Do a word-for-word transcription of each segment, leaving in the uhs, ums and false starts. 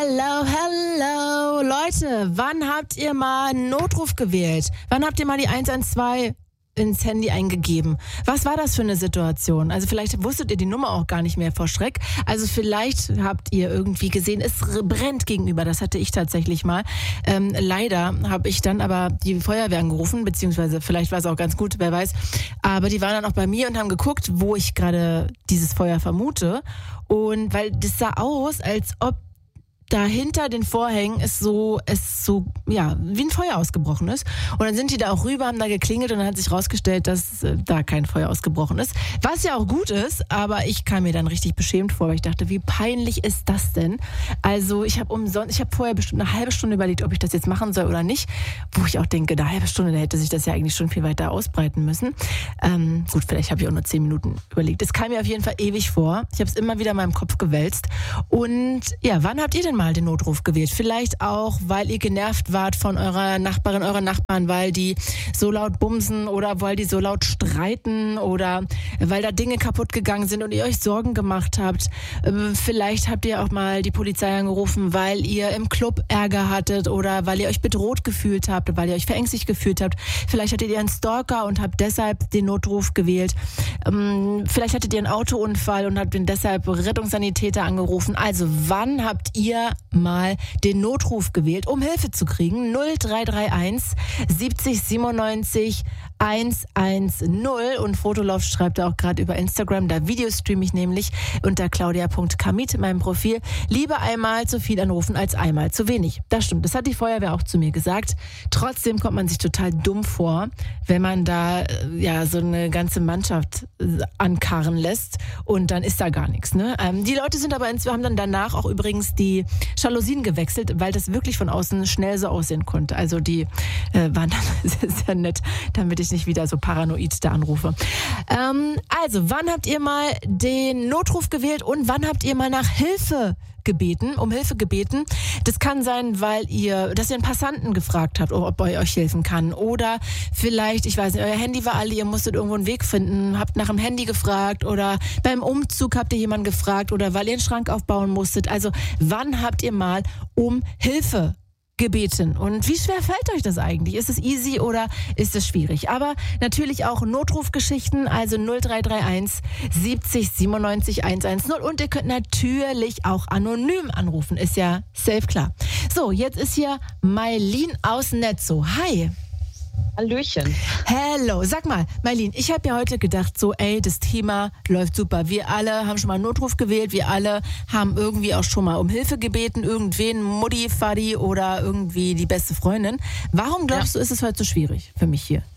Hello, hello. Leute, wann habt ihr mal einen Notruf gewählt? Wann habt ihr mal die eins eins zwei ins Handy eingegeben? Was war das für eine Situation? Also vielleicht wusstet ihr die Nummer auch gar nicht mehr vor Schreck. Also vielleicht habt ihr irgendwie gesehen, es brennt gegenüber. Das hatte ich tatsächlich mal. Ähm, leider habe ich dann aber die Feuerwehr angerufen, beziehungsweise vielleicht war es auch ganz gut, wer weiß. Aber die waren dann auch bei mir und haben geguckt, wo ich gerade dieses Feuer vermute. Und weil das sah aus, als ob da hinter den Vorhängen ist so, ist so, ja, wie ein Feuer ausgebrochen ist. Und dann sind die da auch rüber, haben da geklingelt und dann hat sich rausgestellt, dass äh, da kein Feuer ausgebrochen ist. Was ja auch gut ist, aber ich kam mir dann richtig beschämt vor, weil ich dachte, wie peinlich ist das denn? Also ich habe umsonst, ich habe vorher bestimmt eine halbe Stunde überlegt, ob ich das jetzt machen soll oder nicht. Wo ich auch denke, eine halbe Stunde, da hätte sich das ja eigentlich schon viel weiter ausbreiten müssen. Ähm, gut, vielleicht habe ich auch nur zehn Minuten überlegt. Es kam mir auf jeden Fall ewig vor. Ich habe es immer wieder in meinem Kopf gewälzt. Und ja, wann habt ihr denn mal den Notruf gewählt? Vielleicht auch, weil ihr genervt wart von eurer Nachbarin, euren Nachbarn, weil die so laut bumsen oder weil die so laut streiten oder weil da Dinge kaputt gegangen sind und ihr euch Sorgen gemacht habt. Vielleicht habt ihr auch mal die Polizei angerufen, weil ihr im Club Ärger hattet oder weil ihr euch bedroht gefühlt habt, weil ihr euch verängstigt gefühlt habt. Vielleicht hattet ihr einen Stalker und habt deshalb den Notruf gewählt. Vielleicht hattet ihr einen Autounfall und habt deshalb Rettungssanitäter angerufen. Also wann habt ihr mal den Notruf gewählt, um Hilfe zu kriegen? null drei drei eins siebzig siebenundneunzig hundertzehn und Fotolove schreibt er auch gerade über Instagram, da Videostream ich nämlich unter claudia punkt kamit in meinem Profil. Lieber einmal zu viel anrufen als einmal zu wenig. Das stimmt, das hat die Feuerwehr auch zu mir gesagt. Trotzdem kommt man sich total dumm vor, wenn man da ja so eine ganze Mannschaft ankarren lässt und dann ist da gar nichts. Ne? Ähm, die Leute sind aber, ins, wir haben dann danach auch übrigens die Jalousien gewechselt, weil das wirklich von außen schnell so aussehen konnte. Also die äh, waren dann sehr nett, damit ich nicht wieder so paranoid da anrufe. Ähm, also, wann habt ihr mal den Notruf gewählt und wann habt ihr mal nach Hilfe gebeten, um Hilfe gebeten? Das kann sein, weil ihr, dass ihr einen Passanten gefragt habt, ob er euch helfen kann. Oder vielleicht, ich weiß nicht, euer Handy war alle, ihr musstet irgendwo einen Weg finden, habt nach dem Handy gefragt oder beim Umzug habt ihr jemanden gefragt oder weil ihr einen Schrank aufbauen musstet. Also, wann habt ihr mal um Hilfe gebeten? Und wie schwer fällt euch das eigentlich? Ist es easy oder ist es schwierig? Aber natürlich auch Notrufgeschichten, also null drei drei eins siebzig siebenundneunzig hundertzehn und ihr könnt natürlich auch anonym anrufen, ist ja safe klar. So, jetzt ist hier Mailin aus Netzo. Hi. Hallöchen. Hello. Sag mal, Mailin, ich habe ja heute gedacht, so ey, das Thema läuft super. Wir alle haben schon mal einen Notruf gewählt, wir alle haben irgendwie auch schon mal um Hilfe gebeten, irgendwen, Mutti, Fadi oder irgendwie die beste Freundin. Warum glaubst ja. du, ist es heute so schwierig für mich hier?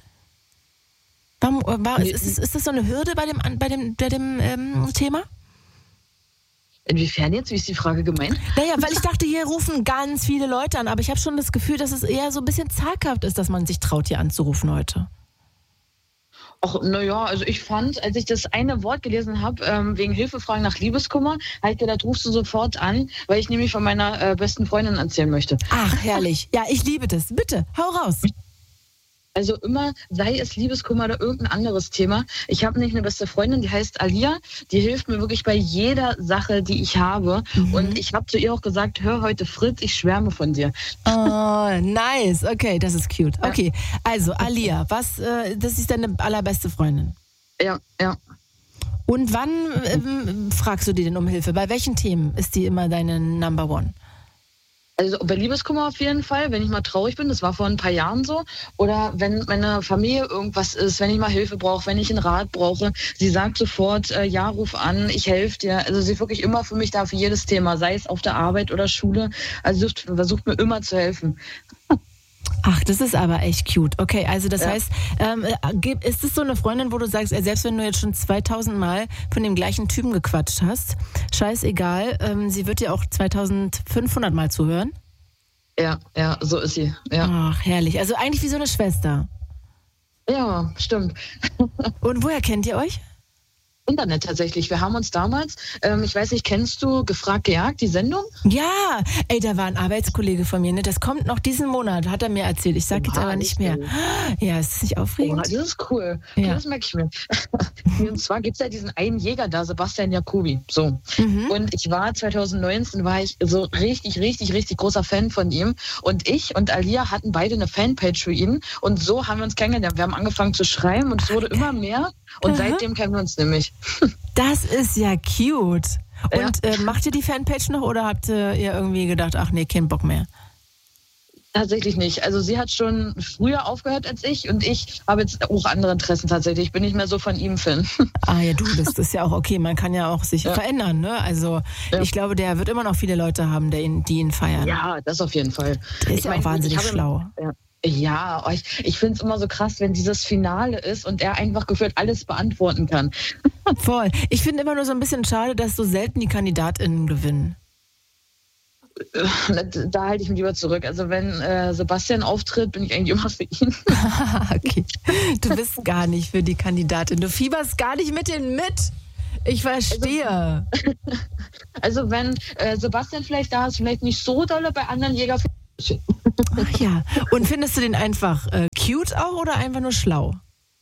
Warum, war, ist, ist, ist das so eine Hürde bei dem, bei dem, bei dem ähm, Thema? Inwiefern jetzt? Wie ist die Frage gemeint? Naja, weil ich dachte, hier rufen ganz viele Leute an, aber ich habe schon das Gefühl, dass es eher so ein bisschen zaghaft ist, dass man sich traut, hier anzurufen heute. Ach, naja, also ich fand, als ich das eine Wort gelesen habe, ähm, wegen Hilfefragen nach Liebeskummer, habe ich gedacht, rufst du sofort an, weil ich nämlich von meiner äh, besten Freundin erzählen möchte. Ach, herrlich. Ja, ich liebe das. Bitte, hau raus. Also immer, sei es Liebeskummer oder irgendein anderes Thema. Ich habe nämlich eine beste Freundin, die heißt Alia. Die hilft mir wirklich bei jeder Sache, die ich habe. Mhm. Und ich habe zu ihr auch gesagt, hör heute Fritz, ich schwärme von dir. Oh, nice. Okay, das ist cute. Okay, also Alia, was? Äh, das ist deine allerbeste Freundin? Ja, ja. Und wann ähm, fragst du die denn um Hilfe? Bei welchen Themen ist die immer deine Number One? Also bei Liebeskummer auf jeden Fall, wenn ich mal traurig bin, das war vor ein paar Jahren so. Oder wenn meine Familie irgendwas ist, wenn ich mal Hilfe brauche, wenn ich einen Rat brauche. Sie sagt sofort, äh, ja, ruf an, ich helfe dir. Also sie ist wirklich immer für mich da, für jedes Thema, sei es auf der Arbeit oder Schule. Also sie versucht mir immer zu helfen. Ach, das ist aber echt cute. Okay, also das ja. heißt, ähm, ist es so eine Freundin, wo du sagst, selbst wenn du jetzt schon zweitausend Mal von dem gleichen Typen gequatscht hast, scheißegal, ähm, sie wird dir auch zweitausendfünfhundert Mal zuhören? Ja, ja, so ist sie. Ja. Ach, herrlich. Also eigentlich wie so eine Schwester. Ja, stimmt. Und woher kennt ihr euch? Internet tatsächlich. Wir haben uns damals, ähm, ich weiß nicht, kennst du Gefragt gejagt, die Sendung? Ja, ey, da war ein Arbeitskollege von mir, ne? Das kommt noch diesen Monat, hat er mir erzählt. Ich sag jetzt aber nicht mehr. Ja, ist das nicht aufregend? Oh, das ist cool. Ja. Ja. Das merke ich mir. Und zwar gibt es ja diesen einen Jäger da, Sebastian Jacobi. So. Mhm. Und ich war zwanzig neunzehn, war ich so richtig, richtig, richtig großer Fan von ihm. Und ich und Alia hatten beide eine Fanpage für ihn. Und so haben wir uns kennengelernt. Wir haben angefangen zu schreiben und es wurde immer mehr. Und Aha. seitdem kennen wir uns nämlich. Das ist ja cute. Ja. Und äh, macht ihr die Fanpage noch oder habt ihr irgendwie gedacht, ach nee, kein Bock mehr? Tatsächlich nicht. Also sie hat schon früher aufgehört als ich und ich habe jetzt auch andere Interessen tatsächlich. Ich bin nicht mehr so von ihm Fan. Ah ja, du, das ist ja auch okay. Man kann ja auch sich Ja. verändern, ne? Also Ja. ich glaube, der wird immer noch viele Leute haben, der ihn, die ihn feiern. Ja, das auf jeden Fall. Der ist Ich ja meine, auch wahnsinnig ich habe- schlau. Ja. Ja, oh, ich, ich finde es immer so krass, wenn dieses Finale ist und er einfach gefühlt alles beantworten kann. Voll. Ich finde immer nur so ein bisschen schade, dass so selten die KandidatInnen gewinnen. Da halte ich mich lieber zurück. Also wenn äh, Sebastian auftritt, bin ich eigentlich immer für ihn. Okay. Du bist gar nicht für die Kandidatin. Du fieberst gar nicht mit denen mit. Ich verstehe. Also wenn äh, Sebastian vielleicht da ist, vielleicht nicht so dolle, bei anderen Jäger. Ach ja. Und findest du den einfach äh, cute auch oder einfach nur schlau?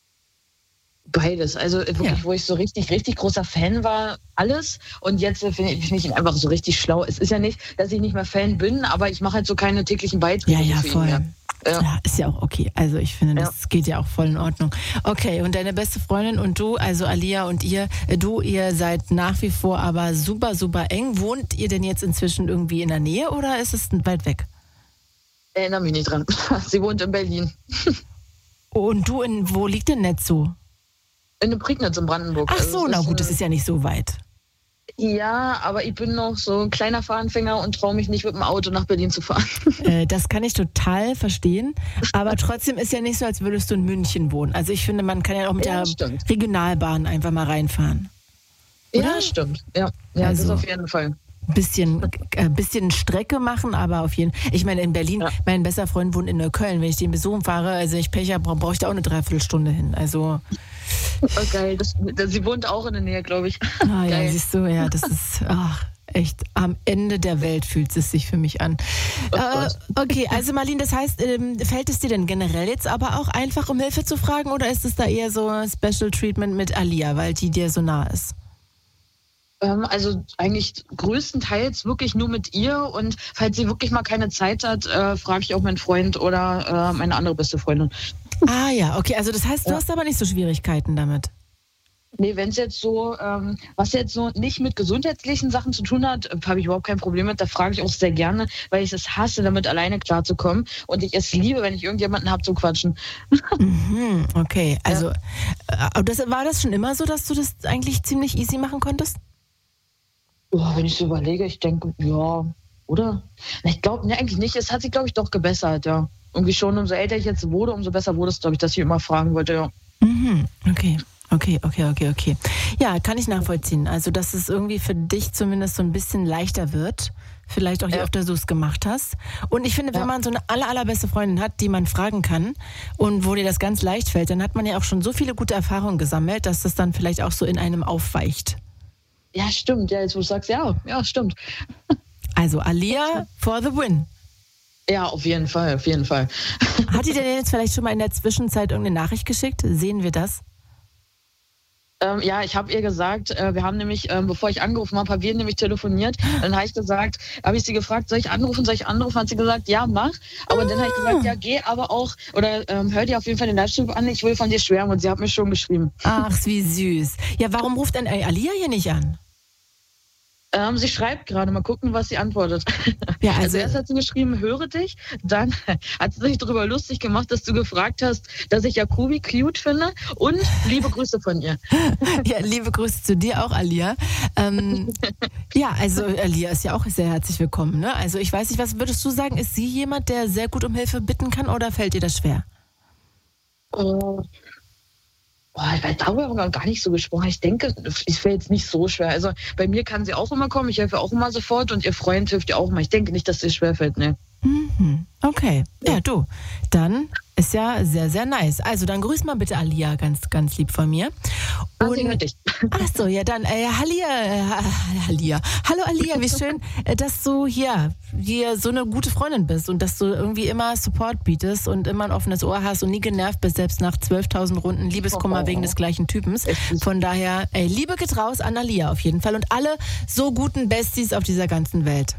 Beides. Also äh, wirklich, Ja. wo ich so richtig, richtig großer Fan war, alles. Und jetzt äh, finde ich, find ich ihn einfach so richtig schlau. Es ist ja nicht, dass ich nicht mehr Fan bin, aber ich mache halt so keine täglichen Beiträge Ja, ja, für ihn voll. mehr. Ja. Ja, ist ja auch okay. Also ich finde, das geht ja auch voll in Ordnung. Okay, und deine beste Freundin und du, also Alia und ihr, äh, du, ihr seid nach wie vor aber super, super eng. Wohnt ihr denn jetzt inzwischen irgendwie in der Nähe oder ist es weit weg? Erinnere mich nicht dran. Sie wohnt in Berlin. Und du, in wo liegt denn Netzo? In der Prignitz in Brandenburg. Ach Also so, es na ist gut, das ein- ist ja nicht so weit. Ja, aber ich bin noch so ein kleiner Fahranfänger und traue mich nicht mit dem Auto nach Berlin zu fahren. Äh, das kann ich total verstehen. Aber trotzdem ist ja nicht so, als würdest du in München wohnen. Also ich finde, man kann ja auch mit Ja, der stimmt. Regionalbahn einfach mal reinfahren. Oder? Ja, stimmt. Ja, ja Also- das auf jeden Fall. Bisschen, äh, bisschen Strecke machen, aber auf jeden Fall. Ich meine, in Berlin, Ja. mein bester Freund wohnt in Neukölln. Wenn ich den besuchen fahre, also ich Pech habe, brauche ich da auch eine Dreiviertelstunde hin. Also, Okay, das, das, sie wohnt auch in der Nähe, glaube ich. ah, ja, Geil. siehst du, ja, das ist ach, echt am Ende der Welt fühlt es sich für mich an. Oh Äh, Gott. okay, also Marlene, das heißt, ähm, fällt es dir denn generell jetzt aber auch einfach, um Hilfe zu fragen, oder ist es da eher so ein Special Treatment mit Alia, weil die dir so nah ist? Ähm, also eigentlich größtenteils wirklich nur mit ihr und falls sie wirklich mal keine Zeit hat, äh, frage ich auch meinen Freund oder äh, meine andere beste Freundin. Ah ja, okay, also das heißt, du Ja. hast aber nicht so Schwierigkeiten damit. Nee, wenn es jetzt so, ähm, was jetzt so nicht mit gesundheitlichen Sachen zu tun hat, äh, habe ich überhaupt kein Problem mit. Da frage ich auch sehr gerne, weil ich es hasse, damit alleine klarzukommen. Und ich es liebe, wenn ich irgendjemanden habe zum Quatschen. Mhm, okay, also äh, das, war das schon immer so, dass du das eigentlich ziemlich easy machen konntest? Oh, wenn ich so überlege, ich denke, ja, oder? Na, ich glaube, ne, eigentlich nicht. Es hat sich, glaube ich, doch gebessert, ja. Irgendwie schon, umso älter ich jetzt wurde, umso besser wurde es, glaube ich, dass ich immer fragen wollte, ja. Mhm, okay. Okay, okay, okay, okay. Ja, kann ich nachvollziehen. Also, dass es irgendwie für dich zumindest so ein bisschen leichter wird. Vielleicht auch, je Ja. öfter du es gemacht hast. Und ich finde, wenn Ja. man so eine aller, allerbeste Freundin hat, die man fragen kann und wo dir das ganz leicht fällt, dann hat man ja auch schon so viele gute Erfahrungen gesammelt, dass das dann vielleicht auch so in einem aufweicht. Ja, stimmt. Ja, jetzt wo du sagst, ja, ja, stimmt. Also, Alia for the win. Ja, auf jeden Fall, auf jeden Fall. Hat die denn jetzt vielleicht schon mal in der Zwischenzeit irgendeine Nachricht geschickt? Sehen wir das? Ähm, ja, ich habe ihr gesagt, äh, wir haben nämlich, ähm, bevor ich angerufen habe, haben wir nämlich telefoniert. Dann habe ich gesagt, habe ich sie gefragt, soll ich anrufen, soll ich anrufen? Hat sie gesagt, ja, mach. Aber dann habe ich gesagt, ja, geh aber auch, oder ähm, hör dir auf jeden Fall den Livestream an, ich will von dir schwärmen. Und sie hat mir schon geschrieben. Ach, wie süß. Ja, warum ruft denn Alia hier nicht an? Ähm, sie schreibt gerade, mal gucken, was sie antwortet. Ja, Also, also, erst hat sie geschrieben, höre dich. Dann hat sie sich darüber lustig gemacht, dass du gefragt hast, dass ich Jacobi cute finde. Und liebe Grüße von ihr. ja, liebe Grüße zu dir auch, Alia. Ähm, ja, also Alia ist ja auch sehr herzlich willkommen. Ne? Also ich weiß nicht, was würdest du sagen, ist sie jemand, der sehr gut um Hilfe bitten kann oder fällt ihr das schwer? Oh. Boah, ich weiß, darüber haben wir gar nicht so gesprochen. Ich denke, es wäre jetzt nicht so schwer. Also bei mir kann sie auch immer kommen, ich helfe auch immer sofort und ihr Freund hilft ihr auch immer. Ich denke nicht, dass es schwer fällt, ne. Mhm. Okay, ja du, dann ist ja sehr, sehr nice. Also dann grüß mal bitte Alia ganz, ganz lieb von mir. Und dich. Ach so, ja dann, äh, Halia, äh, Halia. Hallo Alia, wie schön, äh, dass du hier, hier so eine gute Freundin bist und dass du irgendwie immer Support bietest und immer ein offenes Ohr hast und nie genervt bist, selbst nach zwölftausend Runden Liebeskummer oh. wegen des gleichen Typens. Von daher, ey, Liebe geht raus an Alia auf jeden Fall und alle so guten Besties auf dieser ganzen Welt.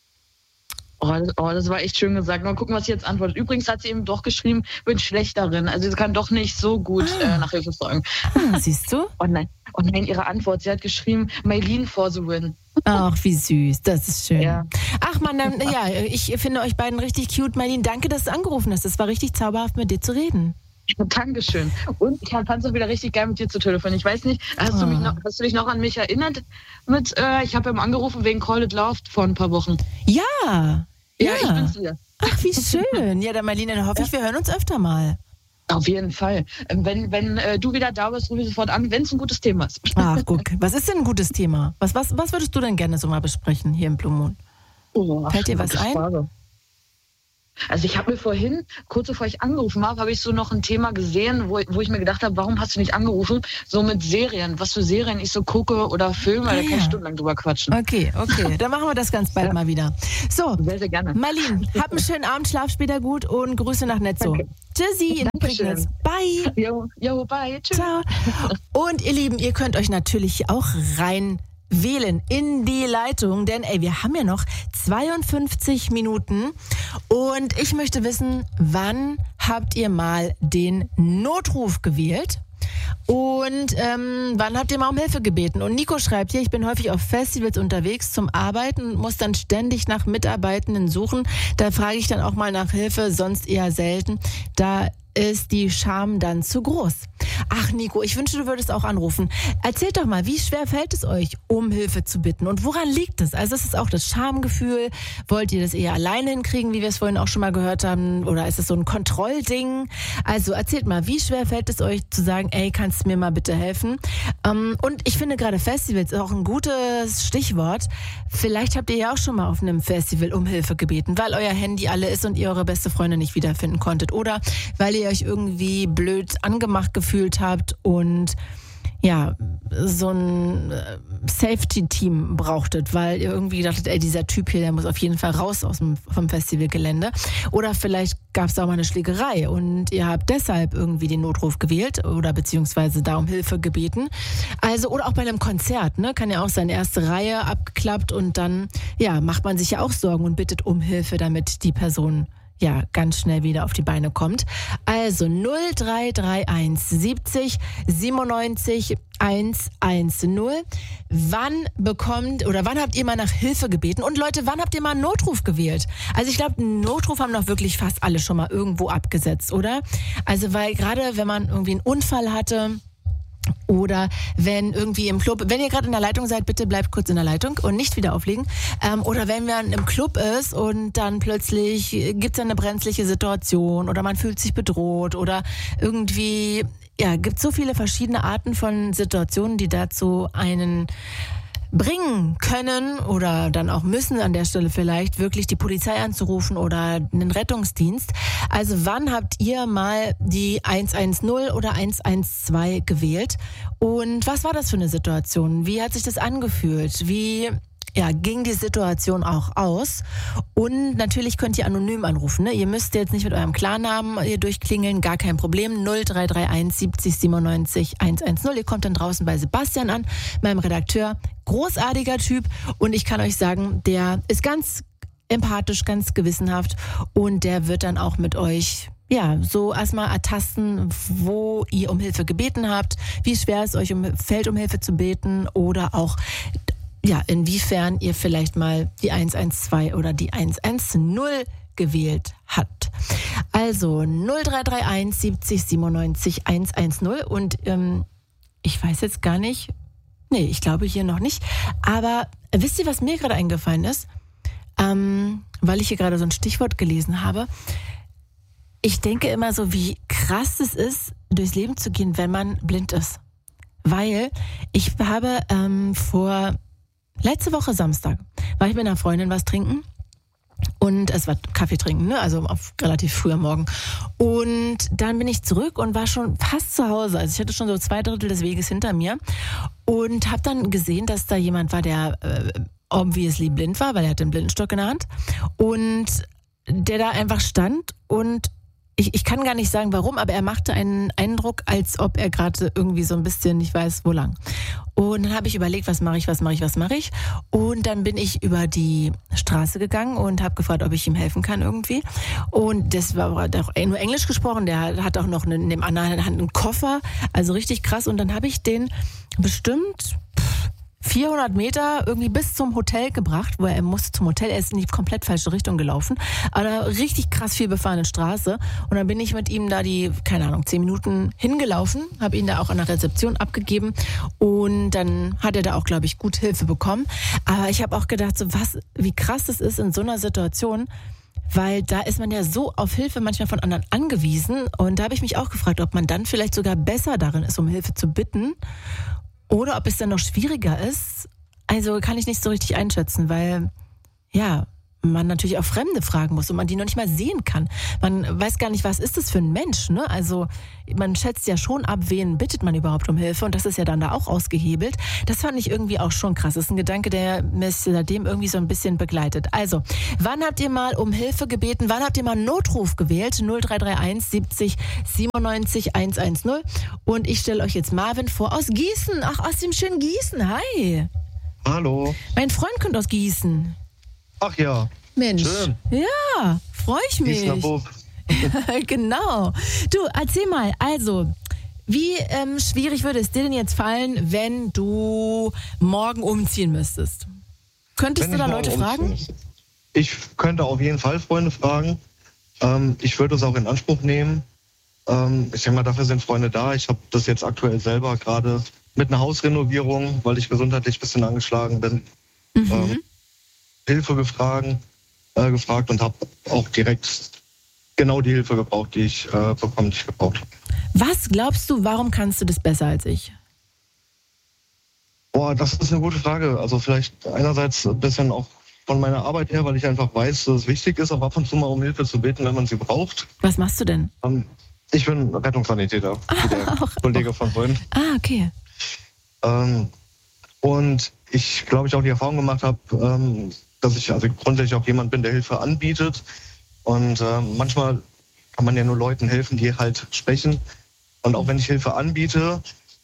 Oh das, oh, das war echt schön gesagt. Mal gucken, was sie jetzt antwortet. Übrigens hat sie eben doch geschrieben, bin schlecht darin. Also sie kann doch nicht so gut ah. äh, nach Hilfe fragen. Ah, siehst du? Oh nein, oh nein, ihre Antwort. Sie hat geschrieben, Maylene for the win. Ach, wie süß. Das ist schön. Ja. Ach man, dann, ja, ich finde euch beiden richtig cute. Maylene, danke, dass du angerufen hast. Das war richtig zauberhaft, mit dir zu reden. Dankeschön. Und ich fand es auch wieder richtig geil, mit dir zu telefonieren. Ich weiß nicht, hast, oh. du, mich noch, hast du dich noch an mich erinnert? Mit, äh, ich habe ihm angerufen wegen Call It Love vor ein paar Wochen. Ja. Ja, ja. ich bin's wieder. Ach, wie schön. Ja, dann Marlene, dann hoffe ich, wir hören uns öfter mal. Auf jeden Fall. Wenn, wenn äh, du wieder da bist, rufe ich sofort an, wenn es ein gutes Thema ist. Ach, guck. Was ist denn ein gutes Thema? Was, was, was würdest du denn gerne so mal besprechen hier im Blue Moon? Oh, Fällt dir was ein? Frage. Also ich habe mir vorhin, kurz bevor ich angerufen habe, habe ich so noch ein Thema gesehen, wo, wo ich mir gedacht habe, warum hast du nicht angerufen? So mit Serien, was für Serien ich so gucke oder Filme, ah, da kann ja. ich stundenlang drüber quatschen. Okay, okay, dann machen wir das ganz bald ja. mal wieder. So, sehr, sehr gerne. Marlene, hab einen schönen Abend, schlaf später gut und Grüße nach Netzo. Danke. Tschüssi, in Prignitz. Bye. Jo, jo, bye. Tschüss. Ciao. Und ihr Lieben, ihr könnt euch natürlich auch rein wählen in die Leitung, denn ey, wir haben ja noch zweiundfünfzig Minuten und ich möchte wissen, wann habt ihr mal den Notruf gewählt? Und ähm, wann habt ihr mal um Hilfe gebeten? Und Nico schreibt hier, ich bin häufig auf Festivals unterwegs zum Arbeiten und muss dann ständig nach Mitarbeitenden suchen. Da frage ich dann auch mal nach Hilfe, sonst eher selten. Da ist die Scham dann zu groß. Ach Nico, ich wünsche, du würdest auch anrufen. Erzählt doch mal, wie schwer fällt es euch, um Hilfe zu bitten? Und woran liegt es? Also ist es auch das Schamgefühl? Wollt ihr das eher alleine hinkriegen, wie wir es vorhin auch schon mal gehört haben? Oder ist es so ein Kontrollding? Also erzählt mal, wie schwer fällt es euch zu sagen, ey, kannst du mir mal bitte helfen? Ähm, und ich finde gerade Festivals auch ein gutes Stichwort. Vielleicht habt ihr ja auch schon mal auf einem Festival um Hilfe gebeten, weil euer Handy alle ist und ihr eure beste Freundin nicht wiederfinden konntet. Oder weil ihr euch irgendwie blöd angemacht gefühlt habt und ja, so ein Safety-Team brauchtet, weil ihr irgendwie dachtet, ey, dieser Typ hier, der muss auf jeden Fall raus aus dem, vom Festivalgelände. Oder vielleicht gab es da auch mal eine Schlägerei und ihr habt deshalb irgendwie den Notruf gewählt oder beziehungsweise da um Hilfe gebeten. Also, oder auch bei einem Konzert, ne, kann ja auch sein, erste Reihe abgeklappt und dann, ja, macht man sich ja auch Sorgen und bittet um Hilfe, damit die Person ja, ganz schnell wieder auf die Beine kommt. Also null drei drei eins siebzig siebenundneunzig hundertzehn. Wann bekommt oder wann habt ihr mal nach Hilfe gebeten? Und Leute, wann habt ihr mal einen Notruf gewählt? Also ich glaube, einen Notruf haben doch wirklich fast alle schon mal irgendwo abgesetzt, oder? Also weil gerade wenn man irgendwie einen Unfall hatte, oder wenn irgendwie im Club, wenn ihr gerade in der Leitung seid, bitte bleibt kurz in der Leitung und nicht wieder auflegen. Ähm, oder wenn man im Club ist und dann plötzlich gibt es eine brenzliche Situation oder man fühlt sich bedroht oder irgendwie, ja, gibt so viele verschiedene Arten von Situationen, die dazu einen bringen können oder dann auch müssen an der Stelle vielleicht wirklich die Polizei anzurufen oder einen Rettungsdienst. Also wann habt ihr mal die hundertzehn oder hundertzwölf gewählt? Und was war das für eine Situation? Wie hat sich das angefühlt? Wie ja, ging die Situation auch aus? Und natürlich könnt ihr anonym anrufen. Ne? Ihr müsst jetzt nicht mit eurem Klarnamen hier durchklingeln, gar kein Problem. null drei drei eins siebzig siebenundneunzig hundertzehn. Ihr kommt dann draußen bei Sebastian an, meinem Redakteur. Großartiger Typ. Und ich kann euch sagen, der ist ganz empathisch, ganz gewissenhaft. Und der wird dann auch mit euch ja, so erstmal ertasten, wo ihr um Hilfe gebeten habt, wie schwer es euch um, fällt, um Hilfe zu beten oder auch ja, inwiefern ihr vielleicht mal die hundertzwölf oder die hundertzehn gewählt habt. Also null drei drei eins siebzig siebenundneunzig hundertzehn und ähm, ich weiß jetzt gar nicht, nee, ich glaube hier noch nicht, aber wisst ihr, was mir gerade eingefallen ist? Ähm, weil ich hier gerade so ein Stichwort gelesen habe. Ich denke immer so, wie krass es ist, durchs Leben zu gehen, wenn man blind ist. Weil ich habe ähm, vor letzte Woche Samstag war ich mit einer Freundin was trinken Und es war Kaffee trinken, ne? Also auf relativ früh am Morgen. Und dann bin ich zurück und war schon fast zu Hause. Also ich hatte schon so zwei Drittel des Weges hinter mir und habe dann gesehen, dass da jemand war, der äh, obviously blind war, weil er hatte einen Blindenstock in der Hand. Und der da einfach stand und Ich, ich kann gar nicht sagen, warum, aber er machte einen Eindruck, als ob er gerade irgendwie so ein bisschen, nicht weiß, wo lang. Und dann habe ich überlegt, was mache ich, was mache ich, was mache ich. Und dann bin ich über die Straße gegangen und habe gefragt, ob ich ihm helfen kann irgendwie. Und das war auch nur Englisch gesprochen. Der hat auch noch in dem anderen Hand einen Koffer, also richtig krass. Und dann habe ich den bestimmt vierhundert Meter irgendwie bis zum Hotel gebracht, wo er, er musste zum Hotel, er ist in die komplett falsche Richtung gelaufen, aber eine richtig krass viel befahrene Straße und dann bin ich mit ihm da die, keine Ahnung, zehn Minuten hingelaufen, habe ihn da auch an der Rezeption abgegeben und dann hat er da auch, glaube ich, gut Hilfe bekommen, aber ich habe auch gedacht, so was, wie krass das ist in so einer Situation, weil da ist man ja so auf Hilfe manchmal von anderen angewiesen und da habe ich mich auch gefragt, ob man dann vielleicht sogar besser darin ist, um Hilfe zu bitten. Oder ob es dann noch schwieriger ist, also kann ich nicht so richtig einschätzen, weil, ja, man natürlich auch Fremde fragen muss und man die noch nicht mal sehen kann. Man weiß gar nicht, was ist das für ein Mensch, ne? Also man schätzt ja schon ab, wen bittet man überhaupt um Hilfe und das ist ja dann da auch ausgehebelt. Das fand ich irgendwie auch schon krass. Das ist ein Gedanke, der mich seitdem irgendwie so ein bisschen begleitet. Also, wann habt ihr mal um Hilfe gebeten? Wann habt ihr mal einen Notruf gewählt? null drei drei eins siebzig siebenundneunzig hundertzehn. Und ich stelle euch jetzt Marvin vor aus Gießen. Ach, aus dem schönen Gießen. Hi. Hallo. Mein Freund kommt aus Gießen. Ach ja. Mensch. Schön. Ja, freue ich mich. Gießener Bub. Genau. Du, erzähl mal, also, wie ähm, schwierig würde es dir denn jetzt fallen, wenn du morgen umziehen müsstest? Könntest Wenn du da ich Leute morgen fragen? umziehen müsste. Ich könnte auf jeden Fall Freunde fragen. Ähm, ich würde es auch in Anspruch nehmen. Ähm, ich denke mal, dafür sind Freunde da. Ich habe das jetzt aktuell selber gerade mit einer Hausrenovierung, weil ich gesundheitlich ein bisschen angeschlagen bin, Mhm. ähm, Hilfe gefragt, äh, gefragt und habe auch direkt genau die Hilfe gebraucht, die ich äh, bekommen, die ich gebraucht habe. Was glaubst du, warum kannst du das besser als ich? Boah, das ist eine gute Frage. Also vielleicht einerseits ein bisschen auch von meiner Arbeit her, weil ich einfach weiß, dass es wichtig ist, auch ab und zu mal um Hilfe zu bitten, wenn man sie braucht. Was machst du denn? Ähm, ich bin Rettungssanitäter, wie der auch. Kollege von vorhin. Ah, okay. Ähm, und ich glaube, ich auch die Erfahrung gemacht habe, ähm, dass ich also grundsätzlich auch jemand bin, der Hilfe anbietet. Und ähm, manchmal kann man ja nur Leuten helfen, die halt sprechen. Und auch wenn ich Hilfe anbiete,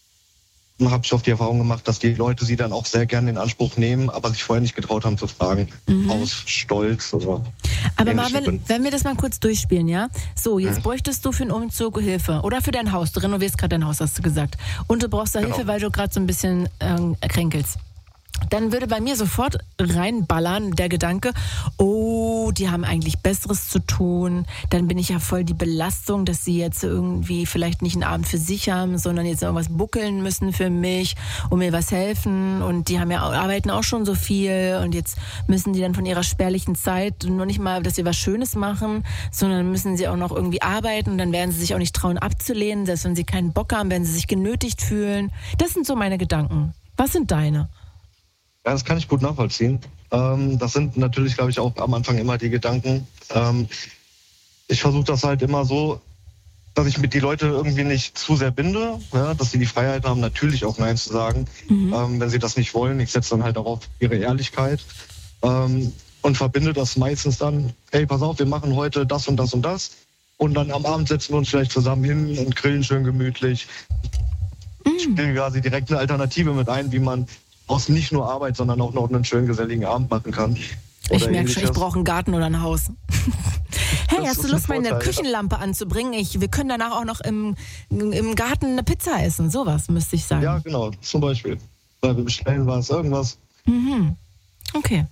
habe ich oft die Erfahrung gemacht, dass die Leute sie dann auch sehr gerne in Anspruch nehmen, aber sich vorher nicht getraut haben zu fragen. Mhm. Aus Stolz oder Aber ähnlichem Marvin, Gründen. wenn wir das mal kurz durchspielen, ja? So, jetzt Mhm. bräuchtest du für einen Umzug Hilfe. Oder für dein Haus. Du renovierst gerade dein Haus, hast du gesagt. Und du brauchst da Genau. Hilfe, weil du gerade so ein bisschen ähm, kränkelst. Dann würde bei mir sofort reinballern der Gedanke, oh, die haben eigentlich Besseres zu tun. Dann bin ich ja voll die Belastung, dass sie jetzt irgendwie vielleicht nicht einen Abend für sich haben, sondern jetzt irgendwas buckeln müssen für mich und mir was helfen. Und die haben ja arbeiten auch schon so viel und jetzt müssen die dann von ihrer spärlichen Zeit nur nicht mal, dass sie was Schönes machen, sondern müssen sie auch noch irgendwie arbeiten und dann werden sie sich auch nicht trauen abzulehnen, selbst wenn sie keinen Bock haben, wenn sie sich genötigt fühlen. Das sind so meine Gedanken. Was sind deine? Ja, das kann ich gut nachvollziehen. Ähm, das sind natürlich, glaube ich, auch am Anfang immer die Gedanken. Ähm, ich versuche das halt immer so, dass ich mit die Leute irgendwie nicht zu sehr binde, ja, dass sie die Freiheit haben, natürlich auch Nein zu sagen, Mhm. ähm, wenn sie das nicht wollen. Ich setze dann halt auch auf ihre Ehrlichkeit ähm, und verbinde das meistens dann, hey, pass auf, wir machen heute das und das und das. Und dann am Abend setzen wir uns vielleicht zusammen hin und grillen schön gemütlich. Ich spiele quasi direkt eine Alternative mit ein, wie man aus nicht nur Arbeit, sondern auch noch einen schönen geselligen Abend machen kann. Ich Oder merke schon, ich ähnliches. brauche einen Garten oder ein Haus. Hey, Das hast ist du ein Lust, meine Vorteil, ja. Küchenlampe anzubringen? Ich, wir können danach auch noch im, im Garten eine Pizza essen. Sowas müsste ich sagen. Ja, genau, zum Beispiel. Weil wir bestellen was, irgendwas. Mhm. Okay.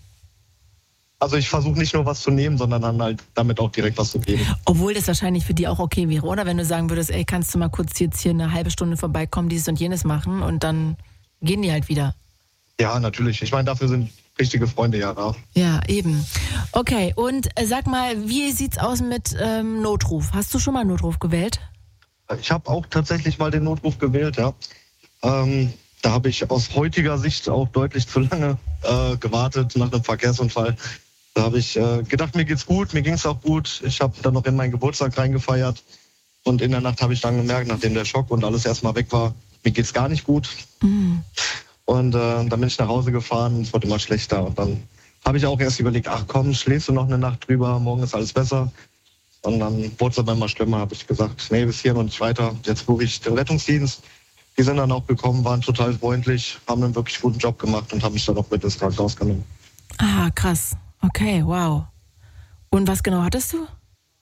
Also ich versuche nicht nur was zu nehmen, sondern dann halt damit auch direkt was zu geben. Obwohl das wahrscheinlich für die auch okay wäre, oder? Wenn du sagen würdest, ey, kannst du mal kurz jetzt hier eine halbe Stunde vorbeikommen, dieses und jenes machen und dann gehen die halt wieder. Ja, natürlich. Ich meine, dafür sind richtige Freunde ja da. Ja, eben. Okay, und äh, sag mal, wie sieht's aus mit ähm, Notruf? Hast du schon mal einen Notruf gewählt? Ich habe auch tatsächlich mal den Notruf gewählt, ja. Ähm, da habe ich aus heutiger Sicht auch deutlich zu lange äh, gewartet nach einem Verkehrsunfall. Da habe ich äh, gedacht, mir geht's gut, mir ging's auch gut. Ich habe dann noch in meinen Geburtstag reingefeiert. Und in der Nacht habe ich dann gemerkt, nachdem der Schock und alles erstmal weg war, mir geht's gar nicht gut. Mhm. Und äh, dann bin ich nach Hause gefahren und es wurde immer schlechter. Und dann habe ich auch erst überlegt, ach komm, schläfst du noch eine Nacht drüber, morgen ist alles besser. Und dann wurde es aber immer schlimmer, habe ich gesagt, nee, bis hier und nicht weiter. Jetzt rufe ich den Rettungsdienst. Die sind dann auch gekommen, waren total freundlich, haben einen wirklich guten Job gemacht und haben mich dann auch mit ins Krankenhaus genommen. Ah, krass. Okay, wow. Und was genau hattest du?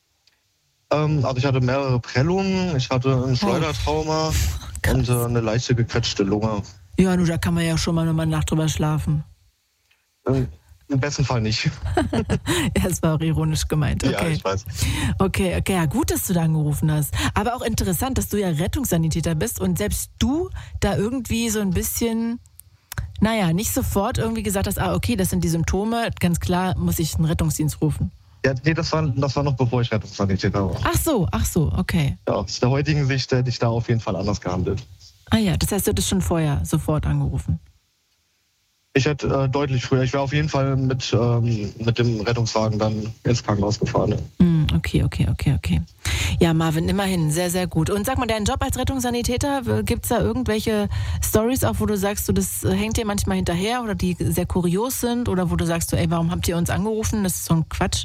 Ähm, also ich hatte mehrere Prellungen, ich hatte ein Schleudertrauma oh, und äh, eine leichte gequetschte Lunge. Ja, nur da kann man ja schon mal eine Nacht drüber schlafen. Ähm, Im besten Fall nicht. Ja, es war auch ironisch gemeint. Okay. Ja, ich weiß. Okay, okay, ja, gut, dass du da angerufen hast. Aber auch interessant, dass du ja Rettungssanitäter bist und selbst du da irgendwie so ein bisschen, naja, nicht sofort irgendwie gesagt hast, ah, okay, das sind die Symptome, ganz klar muss ich einen Rettungsdienst rufen. Ja, nee, das war, das war noch bevor ich Rettungssanitäter war. Ach so, ach so, okay. Ja, aus der heutigen Sicht hätte ich da auf jeden Fall anders gehandelt. Ah ja, das heißt, du hättest schon vorher sofort angerufen. Ich hätte äh, deutlich früher, ich wäre auf jeden Fall mit, ähm, mit dem Rettungswagen dann ins Krankenhaus gefahren. Ja. Mm, okay, okay, okay, okay. Ja, Marvin, immerhin, sehr, sehr gut. Und sag mal, deinen Job als Rettungssanitäter, gibt es da irgendwelche Storys auch, wo du sagst, du, das hängt dir manchmal hinterher oder die sehr kurios sind oder wo du sagst, ey, warum habt ihr uns angerufen? Das ist so ein Quatsch.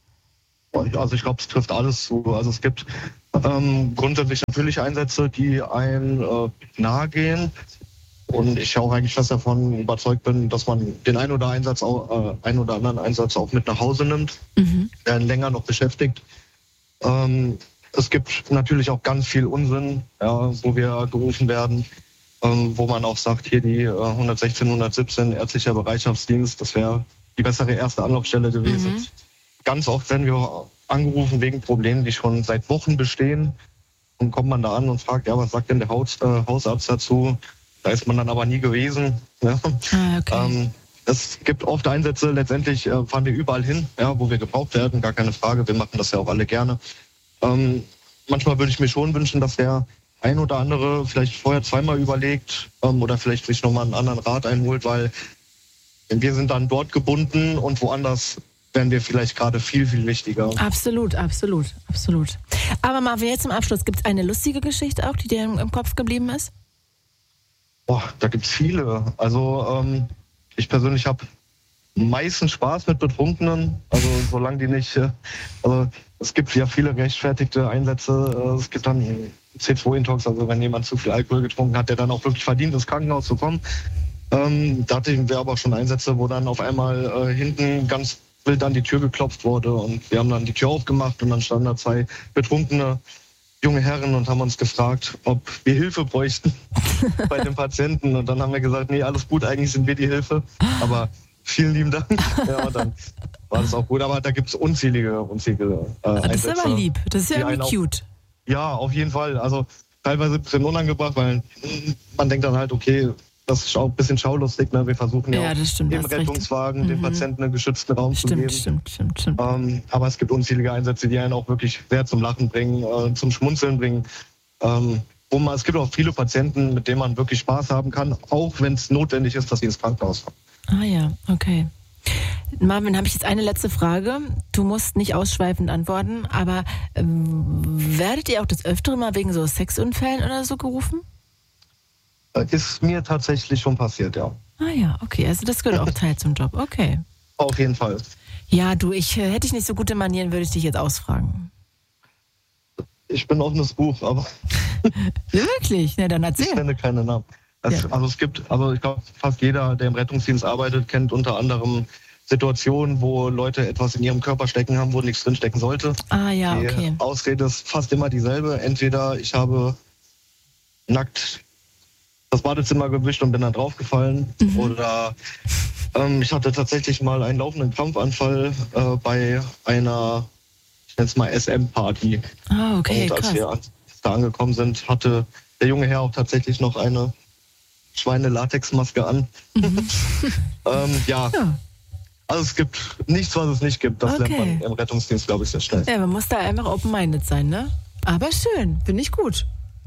Also ich glaube, es trifft alles zu. Also es gibt ähm, grundsätzlich natürlich Einsätze, die einem äh, nahe gehen. Und ich auch eigentlich fest davon überzeugt bin, dass man den einen oder, Einsatz auch, äh, einen oder anderen Einsatz auch mit nach Hause nimmt, mhm. der einen länger noch beschäftigt. Ähm, es gibt natürlich auch ganz viel Unsinn, ja, wo wir gerufen werden, ähm, wo man auch sagt, hier die äh, hundertsechzehn, hundertsiebzehn ärztlicher Bereitschaftsdienst, das wäre die bessere erste Anlaufstelle gewesen. Mhm. Ganz oft werden wir angerufen wegen Problemen, die schon seit Wochen bestehen. Und kommt man da an und fragt, ja, was sagt denn der Haus, äh, Hausarzt dazu? Da ist man dann aber nie gewesen. Ja. Ah, okay. ähm, es gibt oft Einsätze, letztendlich äh, fahren wir überall hin, ja, wo wir gebraucht werden, gar keine Frage. Wir machen das ja auch alle gerne. Ähm, manchmal würde ich mir schon wünschen, dass der ein oder andere vielleicht vorher zweimal überlegt ähm, oder vielleicht sich nochmal einen anderen Rat einholt, weil wir sind dann dort gebunden und woanders wären wir vielleicht gerade viel, viel wichtiger. Absolut, absolut, absolut. Aber Marvin, jetzt zum Abschluss, gibt es eine lustige Geschichte auch, die dir im, im Kopf geblieben ist? Boah, da gibt es viele. Also ähm, ich persönlich habe meistens Spaß mit Betrunkenen. Also solange die nicht... Äh, also es gibt ja viele gerechtfertigte Einsätze. Äh, es gibt dann C zwei Intox, also wenn jemand zu viel Alkohol getrunken hat, der dann auch wirklich verdient, ins Krankenhaus zu kommen. Ähm, da hatten wir aber auch schon Einsätze, wo dann auf einmal äh, hinten ganz wild an die Tür geklopft wurde und wir haben dann die Tür aufgemacht und dann standen da zwei betrunkene junge Herren und haben uns gefragt, ob wir Hilfe bräuchten bei den Patienten. Und dann haben wir gesagt, nee, alles gut, eigentlich sind wir die Hilfe. Aber vielen lieben Dank. Ja, und dann war das auch gut. Aber da gibt es unzählige, unzählige äh, Einsätze. Das ist aber lieb. Das ist ja irgendwie cute. Auch, ja, auf jeden Fall. Also teilweise ein bisschen unangebracht, weil man denkt dann halt, okay, das ist auch ein bisschen schaulustig. Ne? Wir versuchen ja, ja auch stimmt, im Rettungswagen recht. den Patienten einen geschützten Raum stimmt, zu geben. Stimmt, stimmt, stimmt. Ähm, aber es gibt unzählige Einsätze, die einen auch wirklich sehr zum Lachen bringen, äh, zum Schmunzeln bringen. Ähm, wo man, es gibt auch viele Patienten, mit denen man wirklich Spaß haben kann, auch wenn es notwendig ist, dass sie ins Krankenhaus fahren. Ah ja, okay. Marvin, habe ich jetzt eine letzte Frage. Du musst nicht ausschweifend antworten, aber ähm, werdet ihr auch des Öfteren mal wegen so Sexunfällen oder so gerufen? Ist mir tatsächlich schon passiert, ja. Ah ja, okay. Also das gehört auch Teil zum Job. Okay. Auf jeden Fall. Ja, du, ich äh, hätte ich nicht so gute Manieren, würde ich dich jetzt ausfragen. Ich bin offenes Buch, aber... Wirklich? Na, dann erzähl. Ich nenne keine Namen. Es, ja. Also es gibt, also ich glaube, fast jeder, der im Rettungsdienst arbeitet, kennt unter anderem Situationen, wo Leute etwas in ihrem Körper stecken haben, wo nichts drinstecken sollte. Ah ja, Die okay. Ausrede ist fast immer dieselbe. Entweder ich habe nackt das Badezimmer gewischt und bin dann draufgefallen. Mhm. Oder ähm, ich hatte tatsächlich mal einen laufenden Krampfanfall äh, bei einer, ich nenne es mal S M-Party. Ah, okay, und als krass. wir da angekommen sind, hatte der junge Herr auch tatsächlich noch eine Schweine-Latex-Maske an. Mhm. ähm, ja. ja. Also es gibt nichts, was es nicht gibt. Das okay. lernt man im Rettungsdienst, glaube ich, sehr schnell. Ja, man muss da einfach open-minded sein, ne? Aber schön, finde ich gut.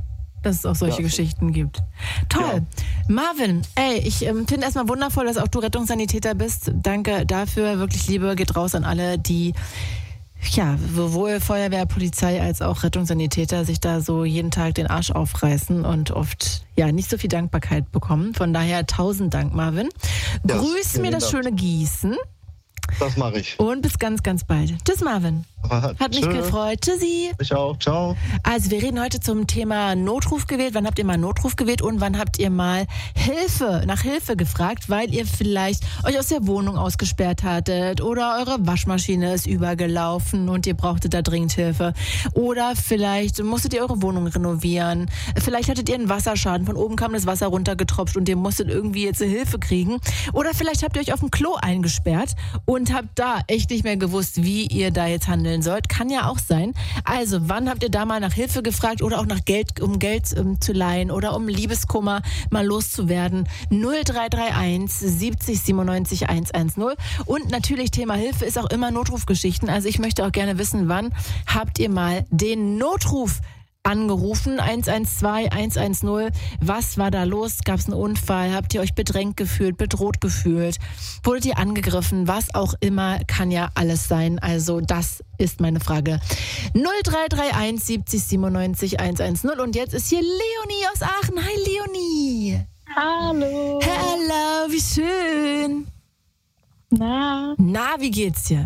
dass es auch solche Ja. Geschichten gibt. Toll. Marvin, ey, ich ähm, finde erstmal wundervoll, dass auch du Rettungssanitäter bist. Danke dafür. Wirklich Liebe geht raus an alle, die ja, sowohl Feuerwehr, Polizei als auch Rettungssanitäter sich da so jeden Tag den Arsch aufreißen und oft ja nicht so viel Dankbarkeit bekommen. Von daher tausend Dank, Marvin. Ja, Grüß vielen mir das Dank. schöne Gießen Das mache ich. und bis ganz, ganz bald. Tschüss, Marvin. Hat mich Tschö. gefreut. Tschüssi. Ich auch. Ciao. Also wir reden heute zum Thema Notruf gewählt. Wann habt ihr mal Notruf gewählt und wann habt ihr mal Hilfe, nach Hilfe gefragt, weil ihr vielleicht euch aus der Wohnung ausgesperrt hattet oder eure Waschmaschine ist übergelaufen und ihr brauchtet da dringend Hilfe. Oder vielleicht musstet ihr eure Wohnung renovieren. Vielleicht hattet ihr einen Wasserschaden. Von oben kam das Wasser runtergetropft und ihr musstet irgendwie jetzt Hilfe kriegen. Oder vielleicht habt ihr euch auf dem Klo eingesperrt und habt da echt nicht mehr gewusst, wie ihr da jetzt handeln sollt. Kann ja auch sein. Also, wann habt ihr da mal nach Hilfe gefragt oder auch nach Geld, um Geld ähm, zu leihen oder um Liebeskummer mal loszuwerden? null drei drei eins siebzig siebenundneunzig hundertzehn. Und natürlich Thema Hilfe ist auch immer Notrufgeschichten. Also ich möchte auch gerne wissen, wann habt ihr mal den Notruf angerufen, eins eins zwei, hundertzehn. Was war da los? Gab es einen Unfall? Habt ihr euch bedrängt gefühlt, bedroht gefühlt? Wurdet ihr angegriffen? Was auch immer, kann ja alles sein. Also das ist meine Frage. null drei drei eins siebzig siebenundneunzig hundertzehn. Und jetzt ist hier Leonie aus Aachen. Hi Leonie. Hallo. Hello, wie schön. Na, Na, wie geht's dir?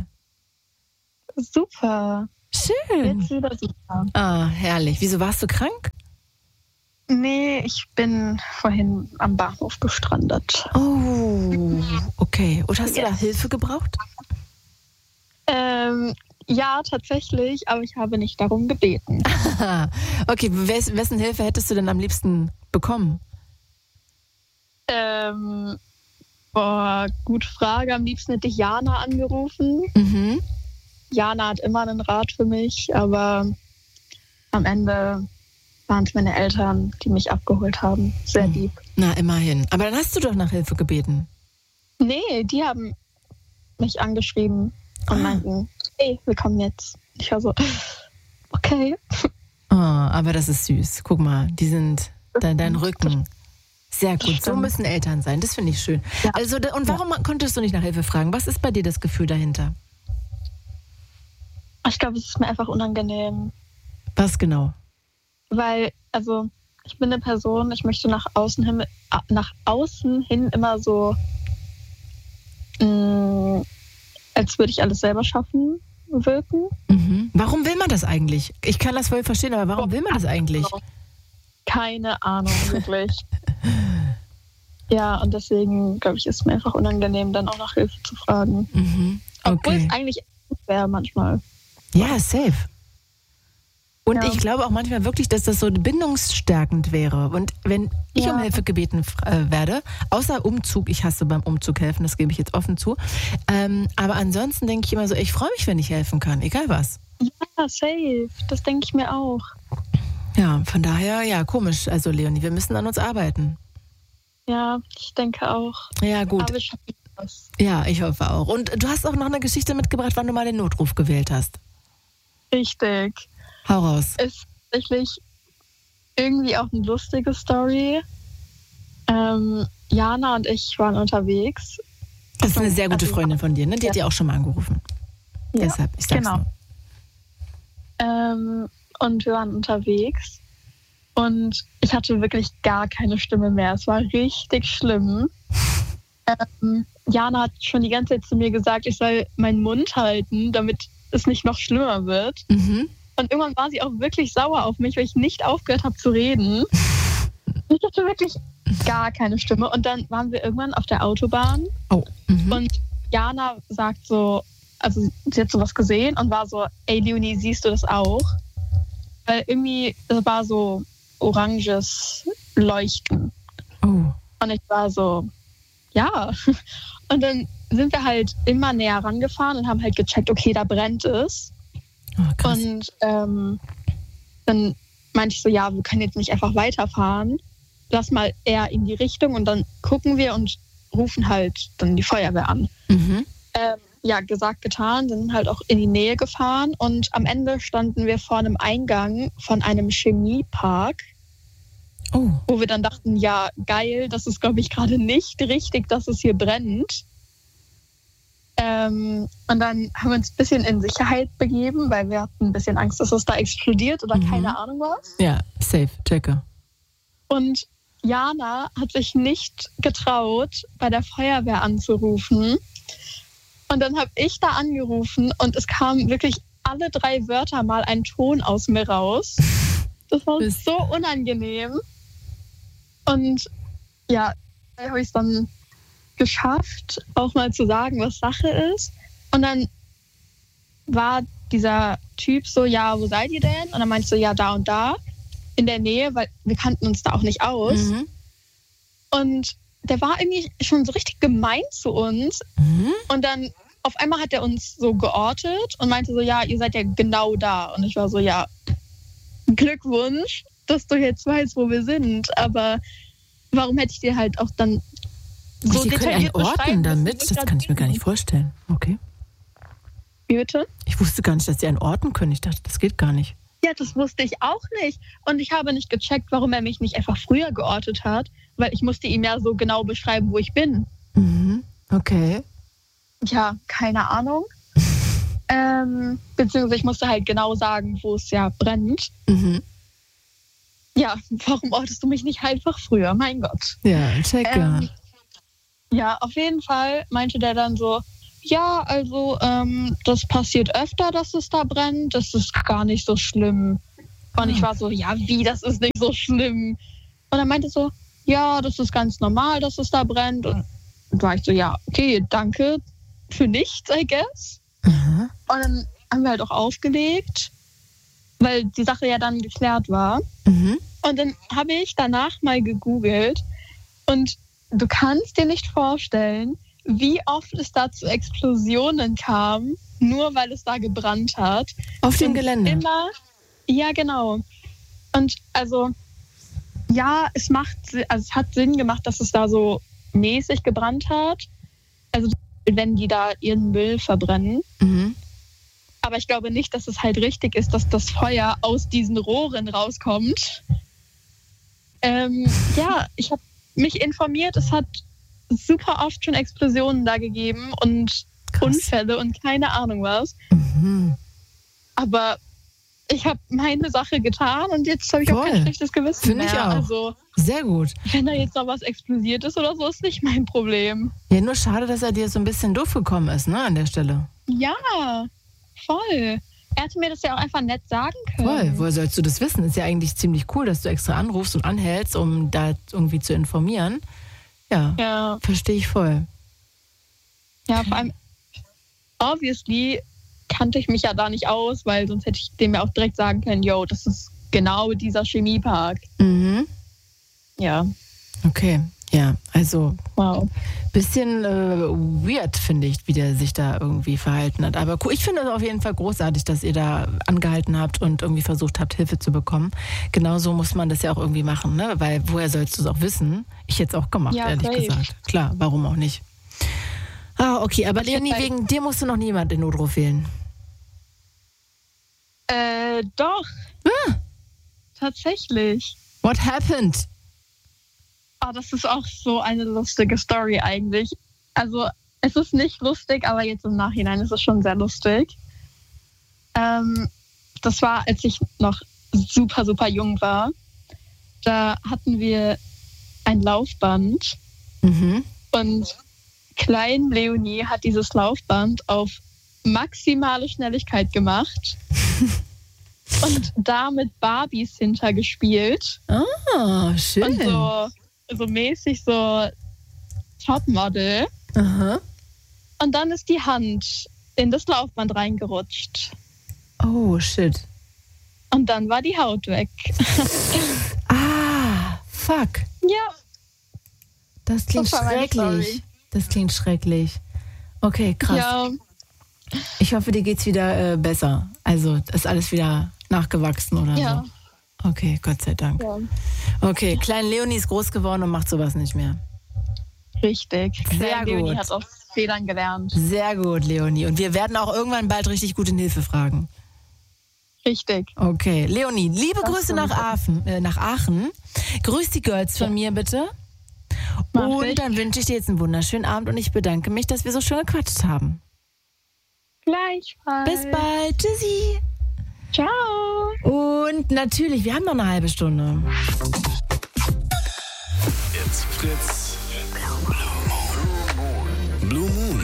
super. Schön. Jetzt wieder super. Ah, herrlich. Wieso warst du krank? Nee, ich bin vorhin am Bahnhof gestrandet. Oh, okay. Und hast du da Yes. Hilfe gebraucht? Ähm, ja, tatsächlich, aber ich habe nicht darum gebeten. Okay, wes wessen Hilfe hättest du denn am liebsten bekommen? ähm, boah, gute Frage. Am liebsten hätte ich Jana angerufen. Mhm. Jana hat immer einen Rat für mich, aber am Ende waren es meine Eltern, die mich abgeholt haben. Sehr lieb. Na, immerhin. Aber dann hast du doch nach Hilfe gebeten. Nee, die haben mich angeschrieben und Ah. meinten, hey, wir kommen jetzt. Ich war so, okay. Oh, aber das ist süß. Guck mal, die sind de dein Rücken. Sehr gut. So Stimmt. müssen Eltern sein. Das finde ich schön. Ja. Also, da- und warum konntest du nicht nach Hilfe fragen? Was ist bei dir das Gefühl dahinter? Ich glaube, es ist mir einfach unangenehm, Was genau? weil, also, ich bin eine Person, ich möchte nach außen hin, a- nach außen hin immer so, mh, als würde ich alles selber schaffen, wirken. Mhm. Warum will man das eigentlich? Ich kann das voll verstehen, aber warum will man das eigentlich? Keine Ahnung, wirklich. Ja, und deswegen, glaube ich, ist es mir einfach unangenehm, dann auch nach Hilfe zu fragen. Mhm. Obwohl Okay. es eigentlich gut wäre manchmal. Ja, safe. Und Ja. ich glaube auch manchmal wirklich, dass das so bindungsstärkend wäre. Und wenn ich Ja. um Hilfe gebeten äh, werde, außer Umzug, ich hasse beim Umzug helfen, das gebe ich jetzt offen zu. Ähm, aber ansonsten denke ich immer so, ich freue mich, wenn ich helfen kann, egal was. Ja, safe. Das denke ich mir auch. Ja, von daher, ja, komisch. Also Leonie, wir müssen an uns arbeiten. Ja, ich denke auch. Ja, gut. Aber ich schaffe das. Ja, ich hoffe auch. Und du hast auch noch eine Geschichte mitgebracht, wann du mal den Notruf gewählt hast. Richtig. Hau raus. Ist tatsächlich irgendwie auch eine lustige Story. Ähm, Jana und ich waren unterwegs. Das ist eine sehr gute Also- Freundin von dir, ne? Die hat Ja. dir auch schon mal angerufen. Ja, Deshalb, ich sag's genau. nur. Ähm, und wir waren unterwegs. Und ich hatte wirklich gar keine Stimme mehr. Es war richtig schlimm. Ähm, Jana hat schon die ganze Zeit zu mir gesagt, ich soll meinen Mund halten, damit es nicht noch schlimmer wird. Mhm. Und irgendwann war sie auch wirklich sauer auf mich, weil ich nicht aufgehört habe zu reden. Ich hatte wirklich gar keine Stimme. Und dann waren wir irgendwann auf der Autobahn Oh. Mhm. und Jana sagt so, also sie hat sowas gesehen und war so, ey Leonie, siehst du das auch? Weil irgendwie, es war so oranges Leuchten. Oh. Und ich war so, ja. Und dann sind wir halt immer näher rangefahren und haben halt gecheckt, okay, da brennt es. Oh, krass. Und ähm, dann meinte ich so, ja, wir können jetzt nicht einfach weiterfahren. Lass mal eher in die Richtung und dann gucken wir und rufen halt dann die Feuerwehr an. Mhm. Ähm, ja, gesagt, getan, sind halt auch in die Nähe gefahren und am Ende standen wir vor einem Eingang von einem Chemiepark. Oh. Wo wir dann dachten, ja, geil, das ist, glaube ich, gerade nicht richtig, dass es hier brennt. Ähm, und dann haben wir uns ein bisschen in Sicherheit begeben, weil wir hatten ein bisschen Angst, dass es da explodiert oder Mhm. keine Ahnung was. Ja, safe, checke. Und Jana hat sich nicht getraut, bei der Feuerwehr anzurufen. Und dann habe ich da angerufen und es kam wirklich alle drei Wörter mal ein Ton aus mir raus. Das war Bist- so unangenehm. Und ja, da habe ich es dann geschafft, auch mal zu sagen, was Sache ist. Und dann war dieser Typ so, ja, wo seid ihr denn? Und dann meinte ich so, ja, da und da, in der Nähe, weil wir kannten uns da auch nicht aus. Mhm. Und der war irgendwie schon so richtig gemein zu uns. Mhm. Und dann auf einmal hat er uns so geortet und meinte so, ja, ihr seid ja genau da. Und ich war so, ja, Glückwunsch, dass du jetzt weißt, wo wir sind. Aber warum hätte ich dir halt auch dann so Sie können einen detailliert orten beschreiben, damit? dass wir Das kann ich mir gar nicht vorstellen. Okay. Wie bitte? Ich wusste gar nicht, dass Sie einen orten können. Ich dachte, das geht gar nicht. Ja, das wusste ich auch nicht. Und ich habe nicht gecheckt, warum er mich nicht einfach früher geortet hat, weil ich musste ihm ja so genau beschreiben, wo ich bin. Mhm. Okay. Ja, keine Ahnung. ähm, beziehungsweise ich musste halt genau sagen, wo es ja brennt. Mhm. Ja, warum ortest du mich nicht einfach früher? Mein Gott. Ja, checke. Ähm, ja, auf jeden Fall meinte der dann so, ja, also ähm, das passiert öfter, dass es da brennt. Das ist gar nicht so schlimm. Und ich war so, ja, wie, das ist nicht so schlimm? Und er meinte so, ja, das ist ganz normal, dass es da brennt. Und dann war ich so, ja, okay, danke für nichts, I guess. Mhm. Und dann haben wir halt auch aufgelegt, weil die Sache ja dann geklärt war. Mhm. Und dann habe ich danach mal gegoogelt und du kannst dir nicht vorstellen, wie oft es da zu Explosionen kam, nur weil es da gebrannt hat. Auf dem Und Gelände. Immer, ja, genau. Und also, ja, es macht, also es hat Sinn gemacht, dass es da so mäßig gebrannt hat. Also, wenn die da ihren Müll verbrennen. Mhm. Aber ich glaube nicht, dass es halt richtig ist, dass das Feuer aus diesen Rohren rauskommt. Ähm, ja, ich habe mich informiert, es hat super oft schon Explosionen da gegeben und Krass. Unfälle und keine Ahnung was. Mhm. Aber ich habe meine Sache getan und jetzt habe ich auch Voll. kein schlechtes Gewissen Find mehr. ich auch. Also, Sehr gut. wenn da jetzt noch was explodiert ist oder so, ist nicht mein Problem. Ja, nur schade, dass er dir so ein bisschen doof gekommen ist, ne, an der Stelle. Ja, voll. Er hätte mir das ja auch einfach nett sagen können. Voll. Woher sollst du das wissen? Ist ja eigentlich ziemlich cool, dass du extra anrufst und anhältst, um da irgendwie zu informieren. Ja, Ja, verstehe ich voll. ja, vor allem, obviously kannte ich mich ja da nicht aus, weil sonst hätte ich dem ja auch direkt sagen können, yo, das ist genau dieser Chemiepark. Mhm. Ja, Okay. Ja, also wow. bisschen äh, weird, finde ich, wie der sich da irgendwie verhalten hat. Aber cool, ich finde es auf jeden Fall großartig, dass ihr da angehalten habt und irgendwie versucht habt, Hilfe zu bekommen. Genauso muss man das ja auch irgendwie machen, ne? Weil woher sollst du es auch wissen? Ich hätte es auch gemacht, Ja, ehrlich safe. gesagt. Klar, warum auch nicht? Ah, okay, aber Ich hätte Leonie, halt- wegen dir musste noch niemand den Notruf wählen. Äh, doch. Ah. Tatsächlich. What happened? Oh, das ist auch so eine lustige Story eigentlich. Also, es ist nicht lustig, aber jetzt im Nachhinein ist es schon sehr lustig. Ähm, das war, als ich noch super, super jung war. Da hatten wir ein Laufband Mhm. und Klein Leonie hat dieses Laufband auf maximale Schnelligkeit gemacht und da mit Barbies hintergespielt. Ah, schön. Und so, so mäßig so Topmodel. Aha. Und dann ist die Hand in das Laufband reingerutscht. Oh, shit. Und dann war die Haut weg. Ah, fuck. Ja, Das klingt Das war meine schrecklich. Story. Das klingt schrecklich. Okay, krass. ja, Ich hoffe, dir geht's wieder äh, besser. Also ist alles wieder nachgewachsen oder ja, so. Okay, Gott sei Dank. ja. Okay, klein Leonie ist groß geworden und macht sowas nicht mehr. Richtig. Sehr Leonie gut. hat aus Fehlern gelernt. Sehr gut, Leonie. Und wir werden auch irgendwann bald richtig gut in Hilfe fragen. Richtig. Okay, Leonie, liebe Das Grüße stimmt. nach Aachen, äh, nach Aachen. Grüß die Girls von mir bitte. Mach Und ich. dann wünsche ich dir jetzt einen wunderschönen Abend und ich bedanke mich, dass wir so schön gequatscht haben. Gleichfalls. Bis bald. Tschüssi. Ciao. Und natürlich, wir haben noch eine halbe Stunde. It's Fritz. Blue Moon.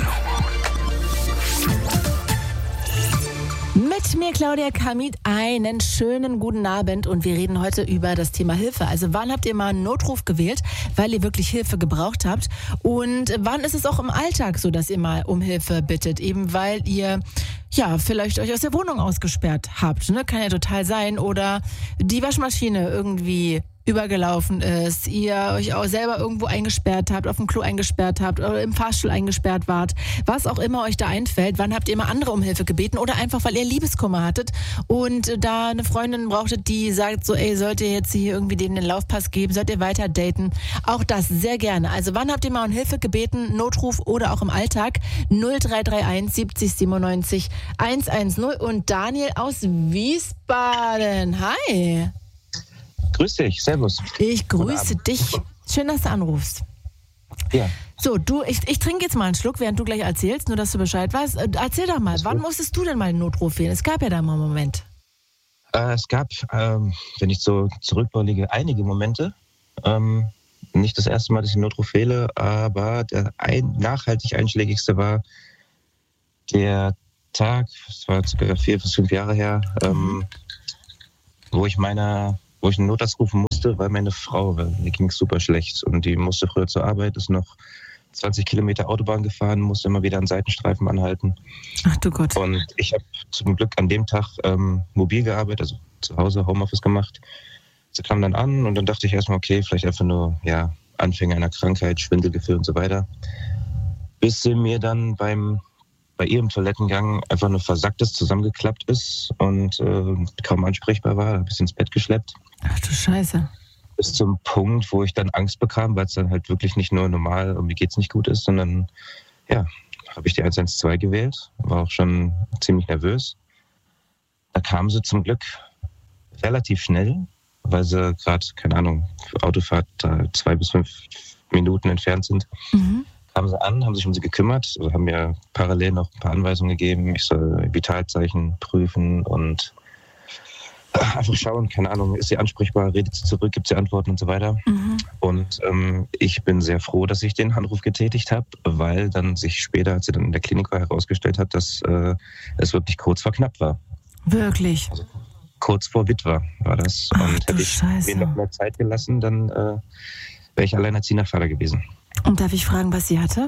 Mit mir Claudia Kamit, einen schönen guten Abend und wir reden heute über das Thema Hilfe. Also wann habt ihr mal einen Notruf gewählt, weil ihr wirklich Hilfe gebraucht habt? Und wann ist es auch im Alltag so, dass ihr mal um Hilfe bittet, eben weil ihr ja vielleicht euch aus der Wohnung ausgesperrt habt, ne? Kann ja total sein. Oder die Waschmaschine irgendwie übergelaufen ist, ihr euch auch selber irgendwo eingesperrt habt, auf dem Klo eingesperrt habt oder im Fahrstuhl eingesperrt wart, was auch immer euch da einfällt. Wann habt ihr mal andere um Hilfe gebeten oder einfach, weil ihr Liebeskummer hattet und da eine Freundin brauchtet, die sagt so, ey, sollt ihr jetzt hier irgendwie denen den Laufpass geben, sollt ihr weiter daten? Auch das sehr gerne. Also wann habt ihr mal um Hilfe gebeten, Notruf oder auch im Alltag? null drei drei eins siebzig siebenundneunzig hundertzehn und Daniel aus Wiesbaden. Hi. Grüß dich, servus. Ich grüße dich. Schön, dass du anrufst. Ja. So, du, ich, ich trinke jetzt mal einen Schluck, während du gleich erzählst, nur dass du Bescheid weißt. Äh, Erzähl doch mal, wann musstest du denn mal einen Notruf wählen? Es gab ja da mal einen Moment. Äh, es gab, ähm, wenn ich so zurückblicke, einige Momente. Ähm, nicht das erste Mal, dass ich einen Notruf wähle, aber der ein, nachhaltig einschlägigste war der Tag, das war circa vier bis fünf Jahre her, ähm, wo ich meiner wo ich einen Notarzt rufen musste, weil meine Frau, weil mir ging es super schlecht und die musste früher zur Arbeit, ist noch zwanzig Kilometer Autobahn gefahren, musste immer wieder an Seitenstreifen anhalten. Ach du Gott. Und ich habe zum Glück an dem Tag ähm, mobil gearbeitet, also zu Hause Homeoffice gemacht. Sie kam dann an und dann dachte ich erstmal, okay, vielleicht einfach nur ja, Anfänge einer Krankheit, Schwindelgefühl und so weiter. Bis sie mir dann beim bei ihrem Toilettengang einfach nur Versacktes zusammengeklappt ist und äh, kaum ansprechbar war, habe ich sie ins Bett geschleppt. Ach du Scheiße. Bis zum Punkt, wo ich dann Angst bekam, weil es dann halt wirklich nicht nur normal, mir geht's nicht gut ist, sondern ja, habe ich die eins eins zwei gewählt, war auch schon ziemlich nervös. Da kam sie zum Glück relativ schnell, weil sie gerade, keine Ahnung, Autofahrt da zwei bis fünf Minuten entfernt sind. Mhm. Kamen sie an, haben sich um sie gekümmert, also haben mir parallel noch ein paar Anweisungen gegeben. Ich soll Vitalzeichen prüfen und einfach schauen, keine Ahnung, ist sie ansprechbar, redet sie zurück, gibt sie Antworten und so weiter. Mhm. Und ähm, ich bin sehr froh, dass ich den Anruf getätigt habe, weil dann sich später, als sie dann in der Klinik war, herausgestellt hat, dass äh, es wirklich kurz vor knapp war. Wirklich? Also kurz vor Witwer war das. Ach, und du hätte ich Scheiße. mir noch mehr Zeit gelassen, dann äh, wäre ich alleinerziehender Vater gewesen. Und darf ich fragen, was sie hatte?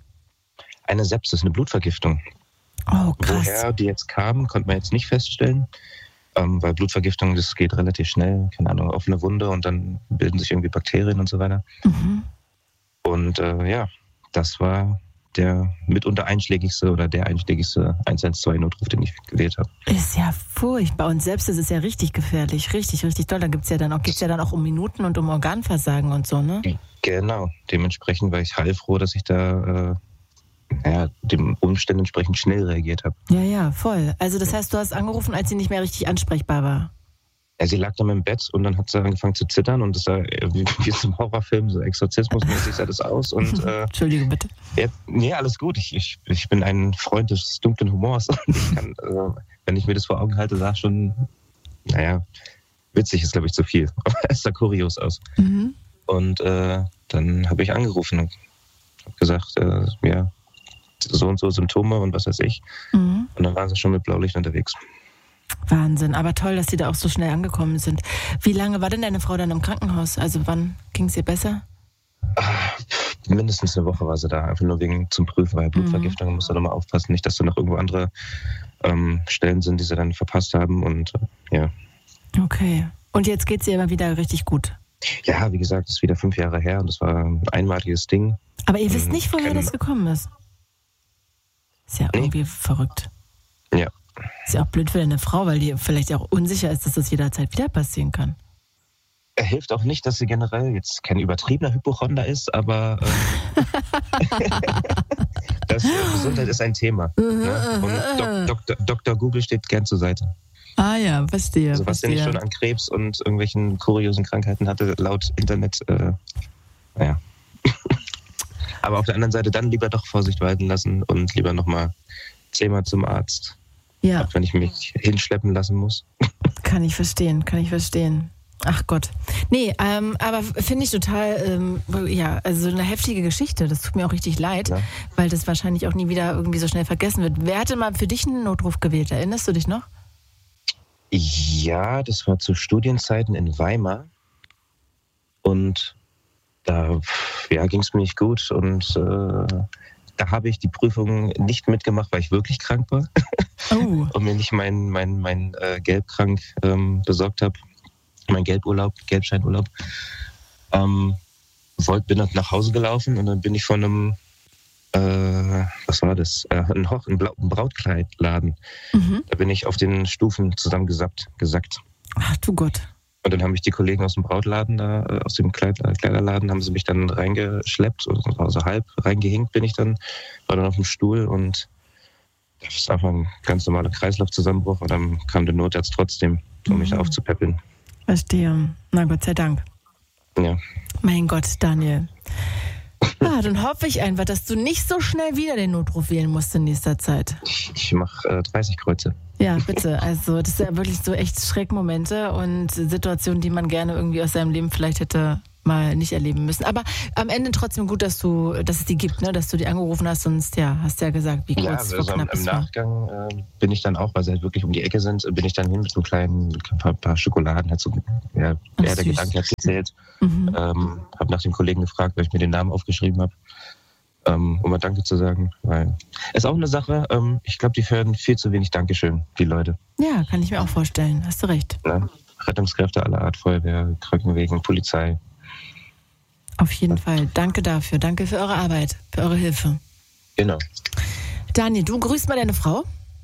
Eine Sepsis, eine Blutvergiftung. Oh, krass. Woher die jetzt kam, konnte man jetzt nicht feststellen. Ähm, weil Blutvergiftung, das geht relativ schnell. Keine Ahnung, offene Wunde und dann bilden sich irgendwie Bakterien und so weiter. Mhm. Und äh, ja, das war der mitunter einschlägigste oder der einschlägigste eins eins zwei Notruf, den ich gewählt habe. Ist ja furchtbar. Und selbst das ist ja richtig gefährlich. Richtig, richtig toll. Da gibt es ja dann auch, geht's ja dann auch um Minuten und um Organversagen und so, ne? Genau. Dementsprechend war ich heilfroh, dass ich da äh, naja, dem Umständen entsprechend schnell reagiert habe. Ja, ja, voll. Also das heißt, du hast angerufen, als sie nicht mehr richtig ansprechbar war. Ja, sie lag dann im Bett und dann hat sie angefangen zu zittern und das sah wie, wie zum Horrorfilm, so exorzismusmäßig sah das aus. Und, äh, Entschuldige bitte. ja, nee, alles gut. Ich, ich, ich bin ein Freund des dunklen Humors und ich kann, äh, wenn ich mir das vor Augen halte, sah schon, naja, witzig ist, glaube ich, zu viel. Aber es sah kurios aus. Mhm. Und äh, dann habe ich angerufen und habe gesagt, äh, ja, so und so Symptome und was weiß ich. Mhm. Und dann waren sie schon mit Blaulicht unterwegs. Wahnsinn, aber toll, dass die da auch so schnell angekommen sind. Wie lange war denn deine Frau dann im Krankenhaus? Also wann ging es ihr besser? Mindestens eine Woche war sie da, einfach nur wegen zum Prüfen, weil Blutvergiftung, mhm. muss da nochmal aufpassen, nicht, dass da noch irgendwo andere ähm, Stellen sind, die sie dann verpasst haben und äh, ja. Okay, und jetzt geht es ihr immer wieder richtig gut? Ja, wie gesagt, das ist wieder fünf Jahre her und das war ein einmaliges Ding. Aber ihr wisst ähm, nicht, woher das gekommen ist? Ist ja nee. irgendwie verrückt. Ja. Ist ja auch blöd für deine Frau, weil die vielleicht auch unsicher ist, dass das jederzeit wieder passieren kann. Er hilft auch nicht, dass sie generell jetzt kein übertriebener Hypochonder ist, aber äh, das, äh, Gesundheit ist ein Thema. Ne? Und Dok- Doktor Doktor Google steht gern zur Seite. Ah ja, verstehe. Also was der nicht schon an Krebs und irgendwelchen kuriosen Krankheiten hatte, laut Internet, äh, naja. Aber auf der anderen Seite dann lieber doch Vorsicht walten lassen und lieber nochmal zehnmal zum Arzt. Ja. Auch wenn ich mich hinschleppen lassen muss. Kann ich verstehen, kann ich verstehen. Ach Gott. Nee, ähm, aber finde ich total, ähm, ja, also eine heftige Geschichte. Das tut mir auch richtig leid, ja. Weil das wahrscheinlich auch nie wieder irgendwie so schnell vergessen wird. Wer hatte mal für dich einen Notruf gewählt? Erinnerst du dich noch? Ja, das war zu Studienzeiten in Weimar. Und da ja, ging es mir nicht gut. Und äh, da habe ich die Prüfung nicht mitgemacht, weil ich wirklich krank war. Oh. Und mir nicht mein, mein, mein äh, Gelbkrank ähm, besorgt habe. Mein Gelburlaub, Gelbscheinurlaub. Ähm, wollt, bin dann nach Hause gelaufen und dann bin ich von einem, äh, was war das? Äh, ein, Hoch, ein, Blau, ein Brautkleidladen. Mhm. Da bin ich auf den Stufen zusammengesackt. Gesackt. Ach du Gott. Und dann haben mich die Kollegen aus dem Brautladen, da, aus dem Kleid, Kleiderladen, haben sie mich dann reingeschleppt, also halb reingehinkt bin ich dann, war dann auf dem Stuhl und das ist einfach ein ganz normaler Kreislaufzusammenbruch und dann kam der Notarzt trotzdem, um mich mhm. da aufzupäppeln. Verstehe. Na Gott sei Dank. Ja. Mein Gott, Daniel. Ah, dann hoffe ich einfach, dass du nicht so schnell wieder den Notruf wählen musst in nächster Zeit. Ich, ich mache äh, dreißig Kreuze. Ja, bitte. Also das sind ja wirklich so echt Schreckmomente und Situationen, die man gerne irgendwie aus seinem Leben vielleicht hätte mal nicht erleben müssen. Aber am Ende trotzdem gut, dass du, dass es die gibt, ne? Dass du die angerufen hast, sonst ja, hast du ja gesagt, wie kurz ja, also vor knapp im es war. Nachgang äh, bin ich dann auch, weil sie halt wirklich um die Ecke sind, bin ich dann hin mit so kleinen ein paar, paar Schokoladen, hat so, ja, Ach, der Gedanke hat gezählt. Mhm. Ähm, habe nach dem Kollegen gefragt, weil ich mir den Namen aufgeschrieben habe, ähm, um mal Danke zu sagen. Weil es ist auch eine Sache, ähm, ich glaube, die hören viel zu wenig Dankeschön, die Leute. Ja, kann ich mir auch vorstellen, hast du recht. Ja, Rettungskräfte aller Art, Feuerwehr, Krankenwegen, Polizei. Auf jeden Fall. Danke dafür. Danke für eure Arbeit, für eure Hilfe. Genau. Daniel, du grüßt mal deine Frau.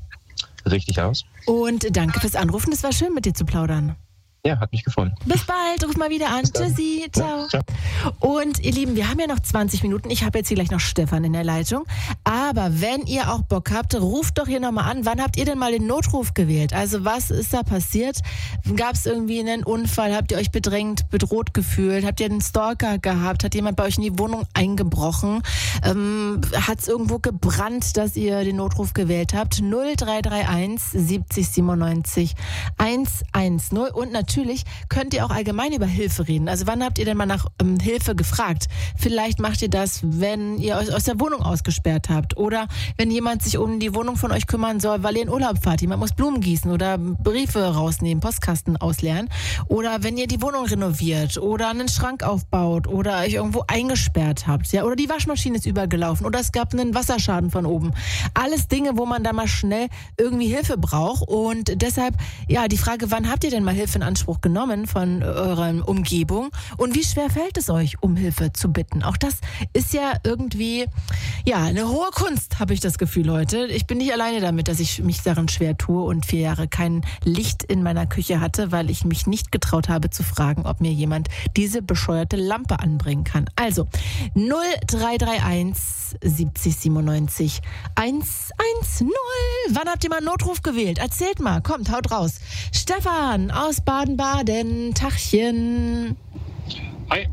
Richtig aus. Und danke fürs Anrufen. Es war schön, mit dir zu plaudern. Ja, hat mich gefreut. Bis bald, ruf mal wieder an. Tschüssi, ciao. Ja, ciao. Und ihr Lieben, wir haben ja noch zwanzig Minuten. Ich habe jetzt hier gleich noch Stefan in der Leitung. Aber wenn ihr auch Bock habt, ruft doch hier nochmal an. Wann habt ihr denn mal den Notruf gewählt? Also was ist da passiert? Gab es irgendwie einen Unfall? Habt ihr euch bedrängt, bedroht gefühlt? Habt ihr einen Stalker gehabt? Hat jemand bei euch in die Wohnung eingebrochen? Ähm, hat es irgendwo gebrannt, dass ihr den Notruf gewählt habt? null drei drei eins siebzig siebenundneunzig hundertzehn. Und natürlich Natürlich könnt ihr auch allgemein über Hilfe reden. Also wann habt ihr denn mal nach ähm, Hilfe gefragt? Vielleicht macht ihr das, wenn ihr euch aus der Wohnung ausgesperrt habt oder wenn jemand sich um die Wohnung von euch kümmern soll, weil ihr in Urlaub fahrt. Jemand muss Blumen gießen oder Briefe rausnehmen, Postkasten ausleeren. Oder wenn ihr die Wohnung renoviert oder einen Schrank aufbaut oder euch irgendwo eingesperrt habt. Ja? Oder die Waschmaschine ist übergelaufen oder es gab einen Wasserschaden von oben. Alles Dinge, wo man da mal schnell irgendwie Hilfe braucht. Und deshalb, ja, die Frage, wann habt ihr denn mal Hilfe in Anspruch genommen von eurer Umgebung und wie schwer fällt es euch, um Hilfe zu bitten? Auch das ist ja irgendwie, ja, eine hohe Kunst, habe ich das Gefühl heute. Ich bin nicht alleine damit, dass ich mich darin schwer tue und vier Jahre kein Licht in meiner Küche hatte, weil ich mich nicht getraut habe zu fragen, ob mir jemand diese bescheuerte Lampe anbringen kann. Also null drei drei eins siebzig siebenundneunzig hundertzehn. Wann habt ihr mal einen Notruf gewählt? Erzählt mal, kommt, haut raus. Stefan aus Baden-Baden, Tachchen. Hi.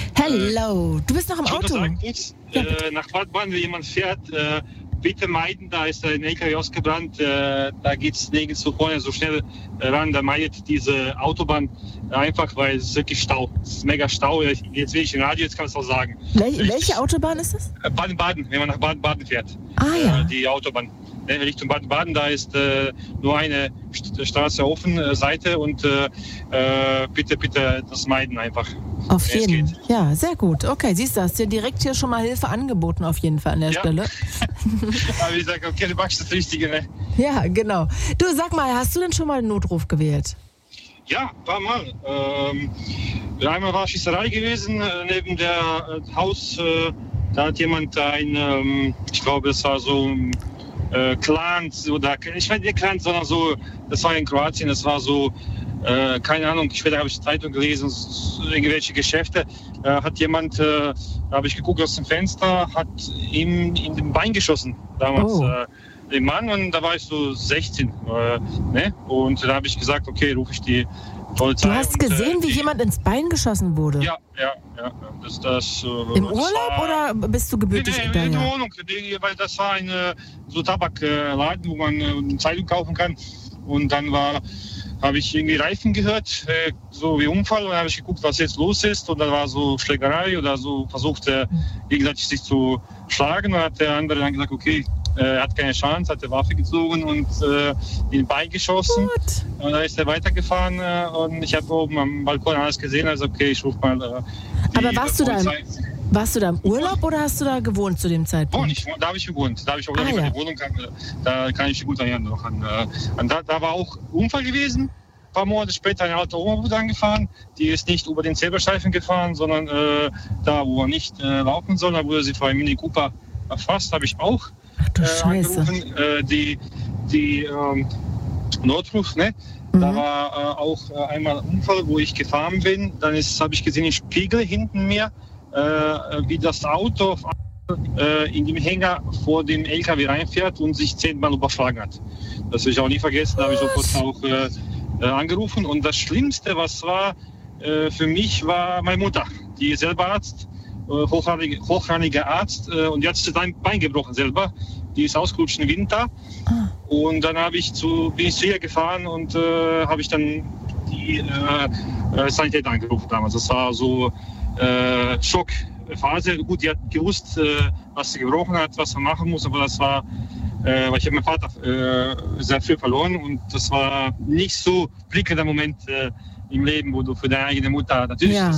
Hello. Du bist noch im Auto. Sagen, kurz, ja, äh, nach Baden-Baden, wenn jemand fährt, äh, bitte meiden, da ist ein L K W ausgebrannt, äh, da geht es nirgends so vorne so schnell ran, da meidet diese Autobahn einfach, weil es ist wirklich Stau. Es ist mega Stau. Jetzt will ich im Radio, jetzt kann ich es auch sagen. Wel- welche Autobahn ist das? Baden-Baden, wenn man nach Baden-Baden fährt. Ah ja. Äh, die Autobahn. Richtung Baden-Baden, da ist äh, nur eine St- Straße offen, äh, Seite und äh, äh, bitte, bitte das meiden einfach. Auf jeden Fall. Ja, sehr gut. Okay, siehst du, hast dir direkt hier schon mal Hilfe angeboten, auf jeden Fall an der ja. Stelle. Aber ich sage, okay, du machst das Richtige, ne? Ja, genau. Du, sag mal, hast du denn schon mal einen Notruf gewählt? Ja, ein paar Mal. Ähm, einmal war Schießerei gewesen, äh, neben der äh, Haus, äh, da hat jemand ein, ähm, ich glaube, das war so äh, Clans oder, ich meine nicht Clans, sondern so, das war in Kroatien, das war so, äh, keine Ahnung, später habe ich die Zeitung gelesen, irgendwelche Geschäfte, äh, hat jemand, äh, da habe ich geguckt aus dem Fenster, hat ihm in den Bein geschossen damals. Oh. Äh, den Mann und da war ich so sechzehn. Äh, ne? Und da habe ich gesagt, okay, rufe ich die Polizei. Du hast und, gesehen, äh, wie die, jemand ins Bein geschossen wurde? Ja, ja, ja. Das, das, äh, Im das Urlaub war, oder bist du gebürtig Nee, nee, in der daher? Wohnung, die, weil das war ein äh, so Tabakladen, wo man äh, eine Zeitung kaufen kann. Und dann war, habe ich irgendwie Reifen gehört, äh, so wie Unfall. Und dann habe ich geguckt, was jetzt los ist. Und dann war so Schlägerei oder so, versucht er gegenseitig sich zu schlagen. Und dann hat der andere dann gesagt, okay, er hat keine Chance, hat die Waffe gezogen und äh, ihn beigeschossen. Und dann ist er weitergefahren äh, und ich habe oben am Balkon alles gesehen. Also okay, ich rufe mal äh, die Aber warst du, da im, Polizei. warst du da im Urlaub oder hast du da gewohnt zu dem Zeitpunkt? Oh, nicht, da habe ich gewohnt. Da habe ich auch Ah, ah, ja. die Wohnung, da kann ich mich gut erinnern noch an. Äh, an da, da war auch Unfall gewesen. Ein paar Monate später eine alte Oma wurde angefahren. Die ist nicht über den Zebrastreifen gefahren, sondern äh, da, wo man nicht äh, laufen soll. Da wurde sie vor einem Mini Cooper erfasst. Habe ich auch Ach du äh, Scheiße. angerufen. Äh, die die ähm, Notruf, ne? Mhm. Da war äh, auch äh, einmal ein Unfall, wo ich gefahren bin. Dann habe ich gesehen, im Spiegel hinten mir, äh, wie das Auto auf äh, in dem Hänger vor dem L K W reinfährt und sich zehnmal überschlagen hat. Das will ich auch nie vergessen. Da habe ich sofort auch äh, äh, angerufen. Und das Schlimmste, was war äh, für mich, war meine Mutter. Die ist selber Arzt, äh, hochrangiger, hochrangiger Arzt. Äh, und jetzt ist ein Bein gebrochen selber. Die ist ausgerutscht im Winter. Und dann habe ich zu, bin ich zu ihr gefahren und äh, habe ich dann die äh, äh, Sanitäter angerufen damals. Das war so äh, Schockphase. Gut, die hat gewusst, äh, was sie gebrochen hat, was man machen muss, aber das war, äh, weil ich habe meinen Vater äh, sehr früh verloren und das war nicht so prickelnder Moment äh, im Leben, wo du für deine eigene Mutter natürlich Ja.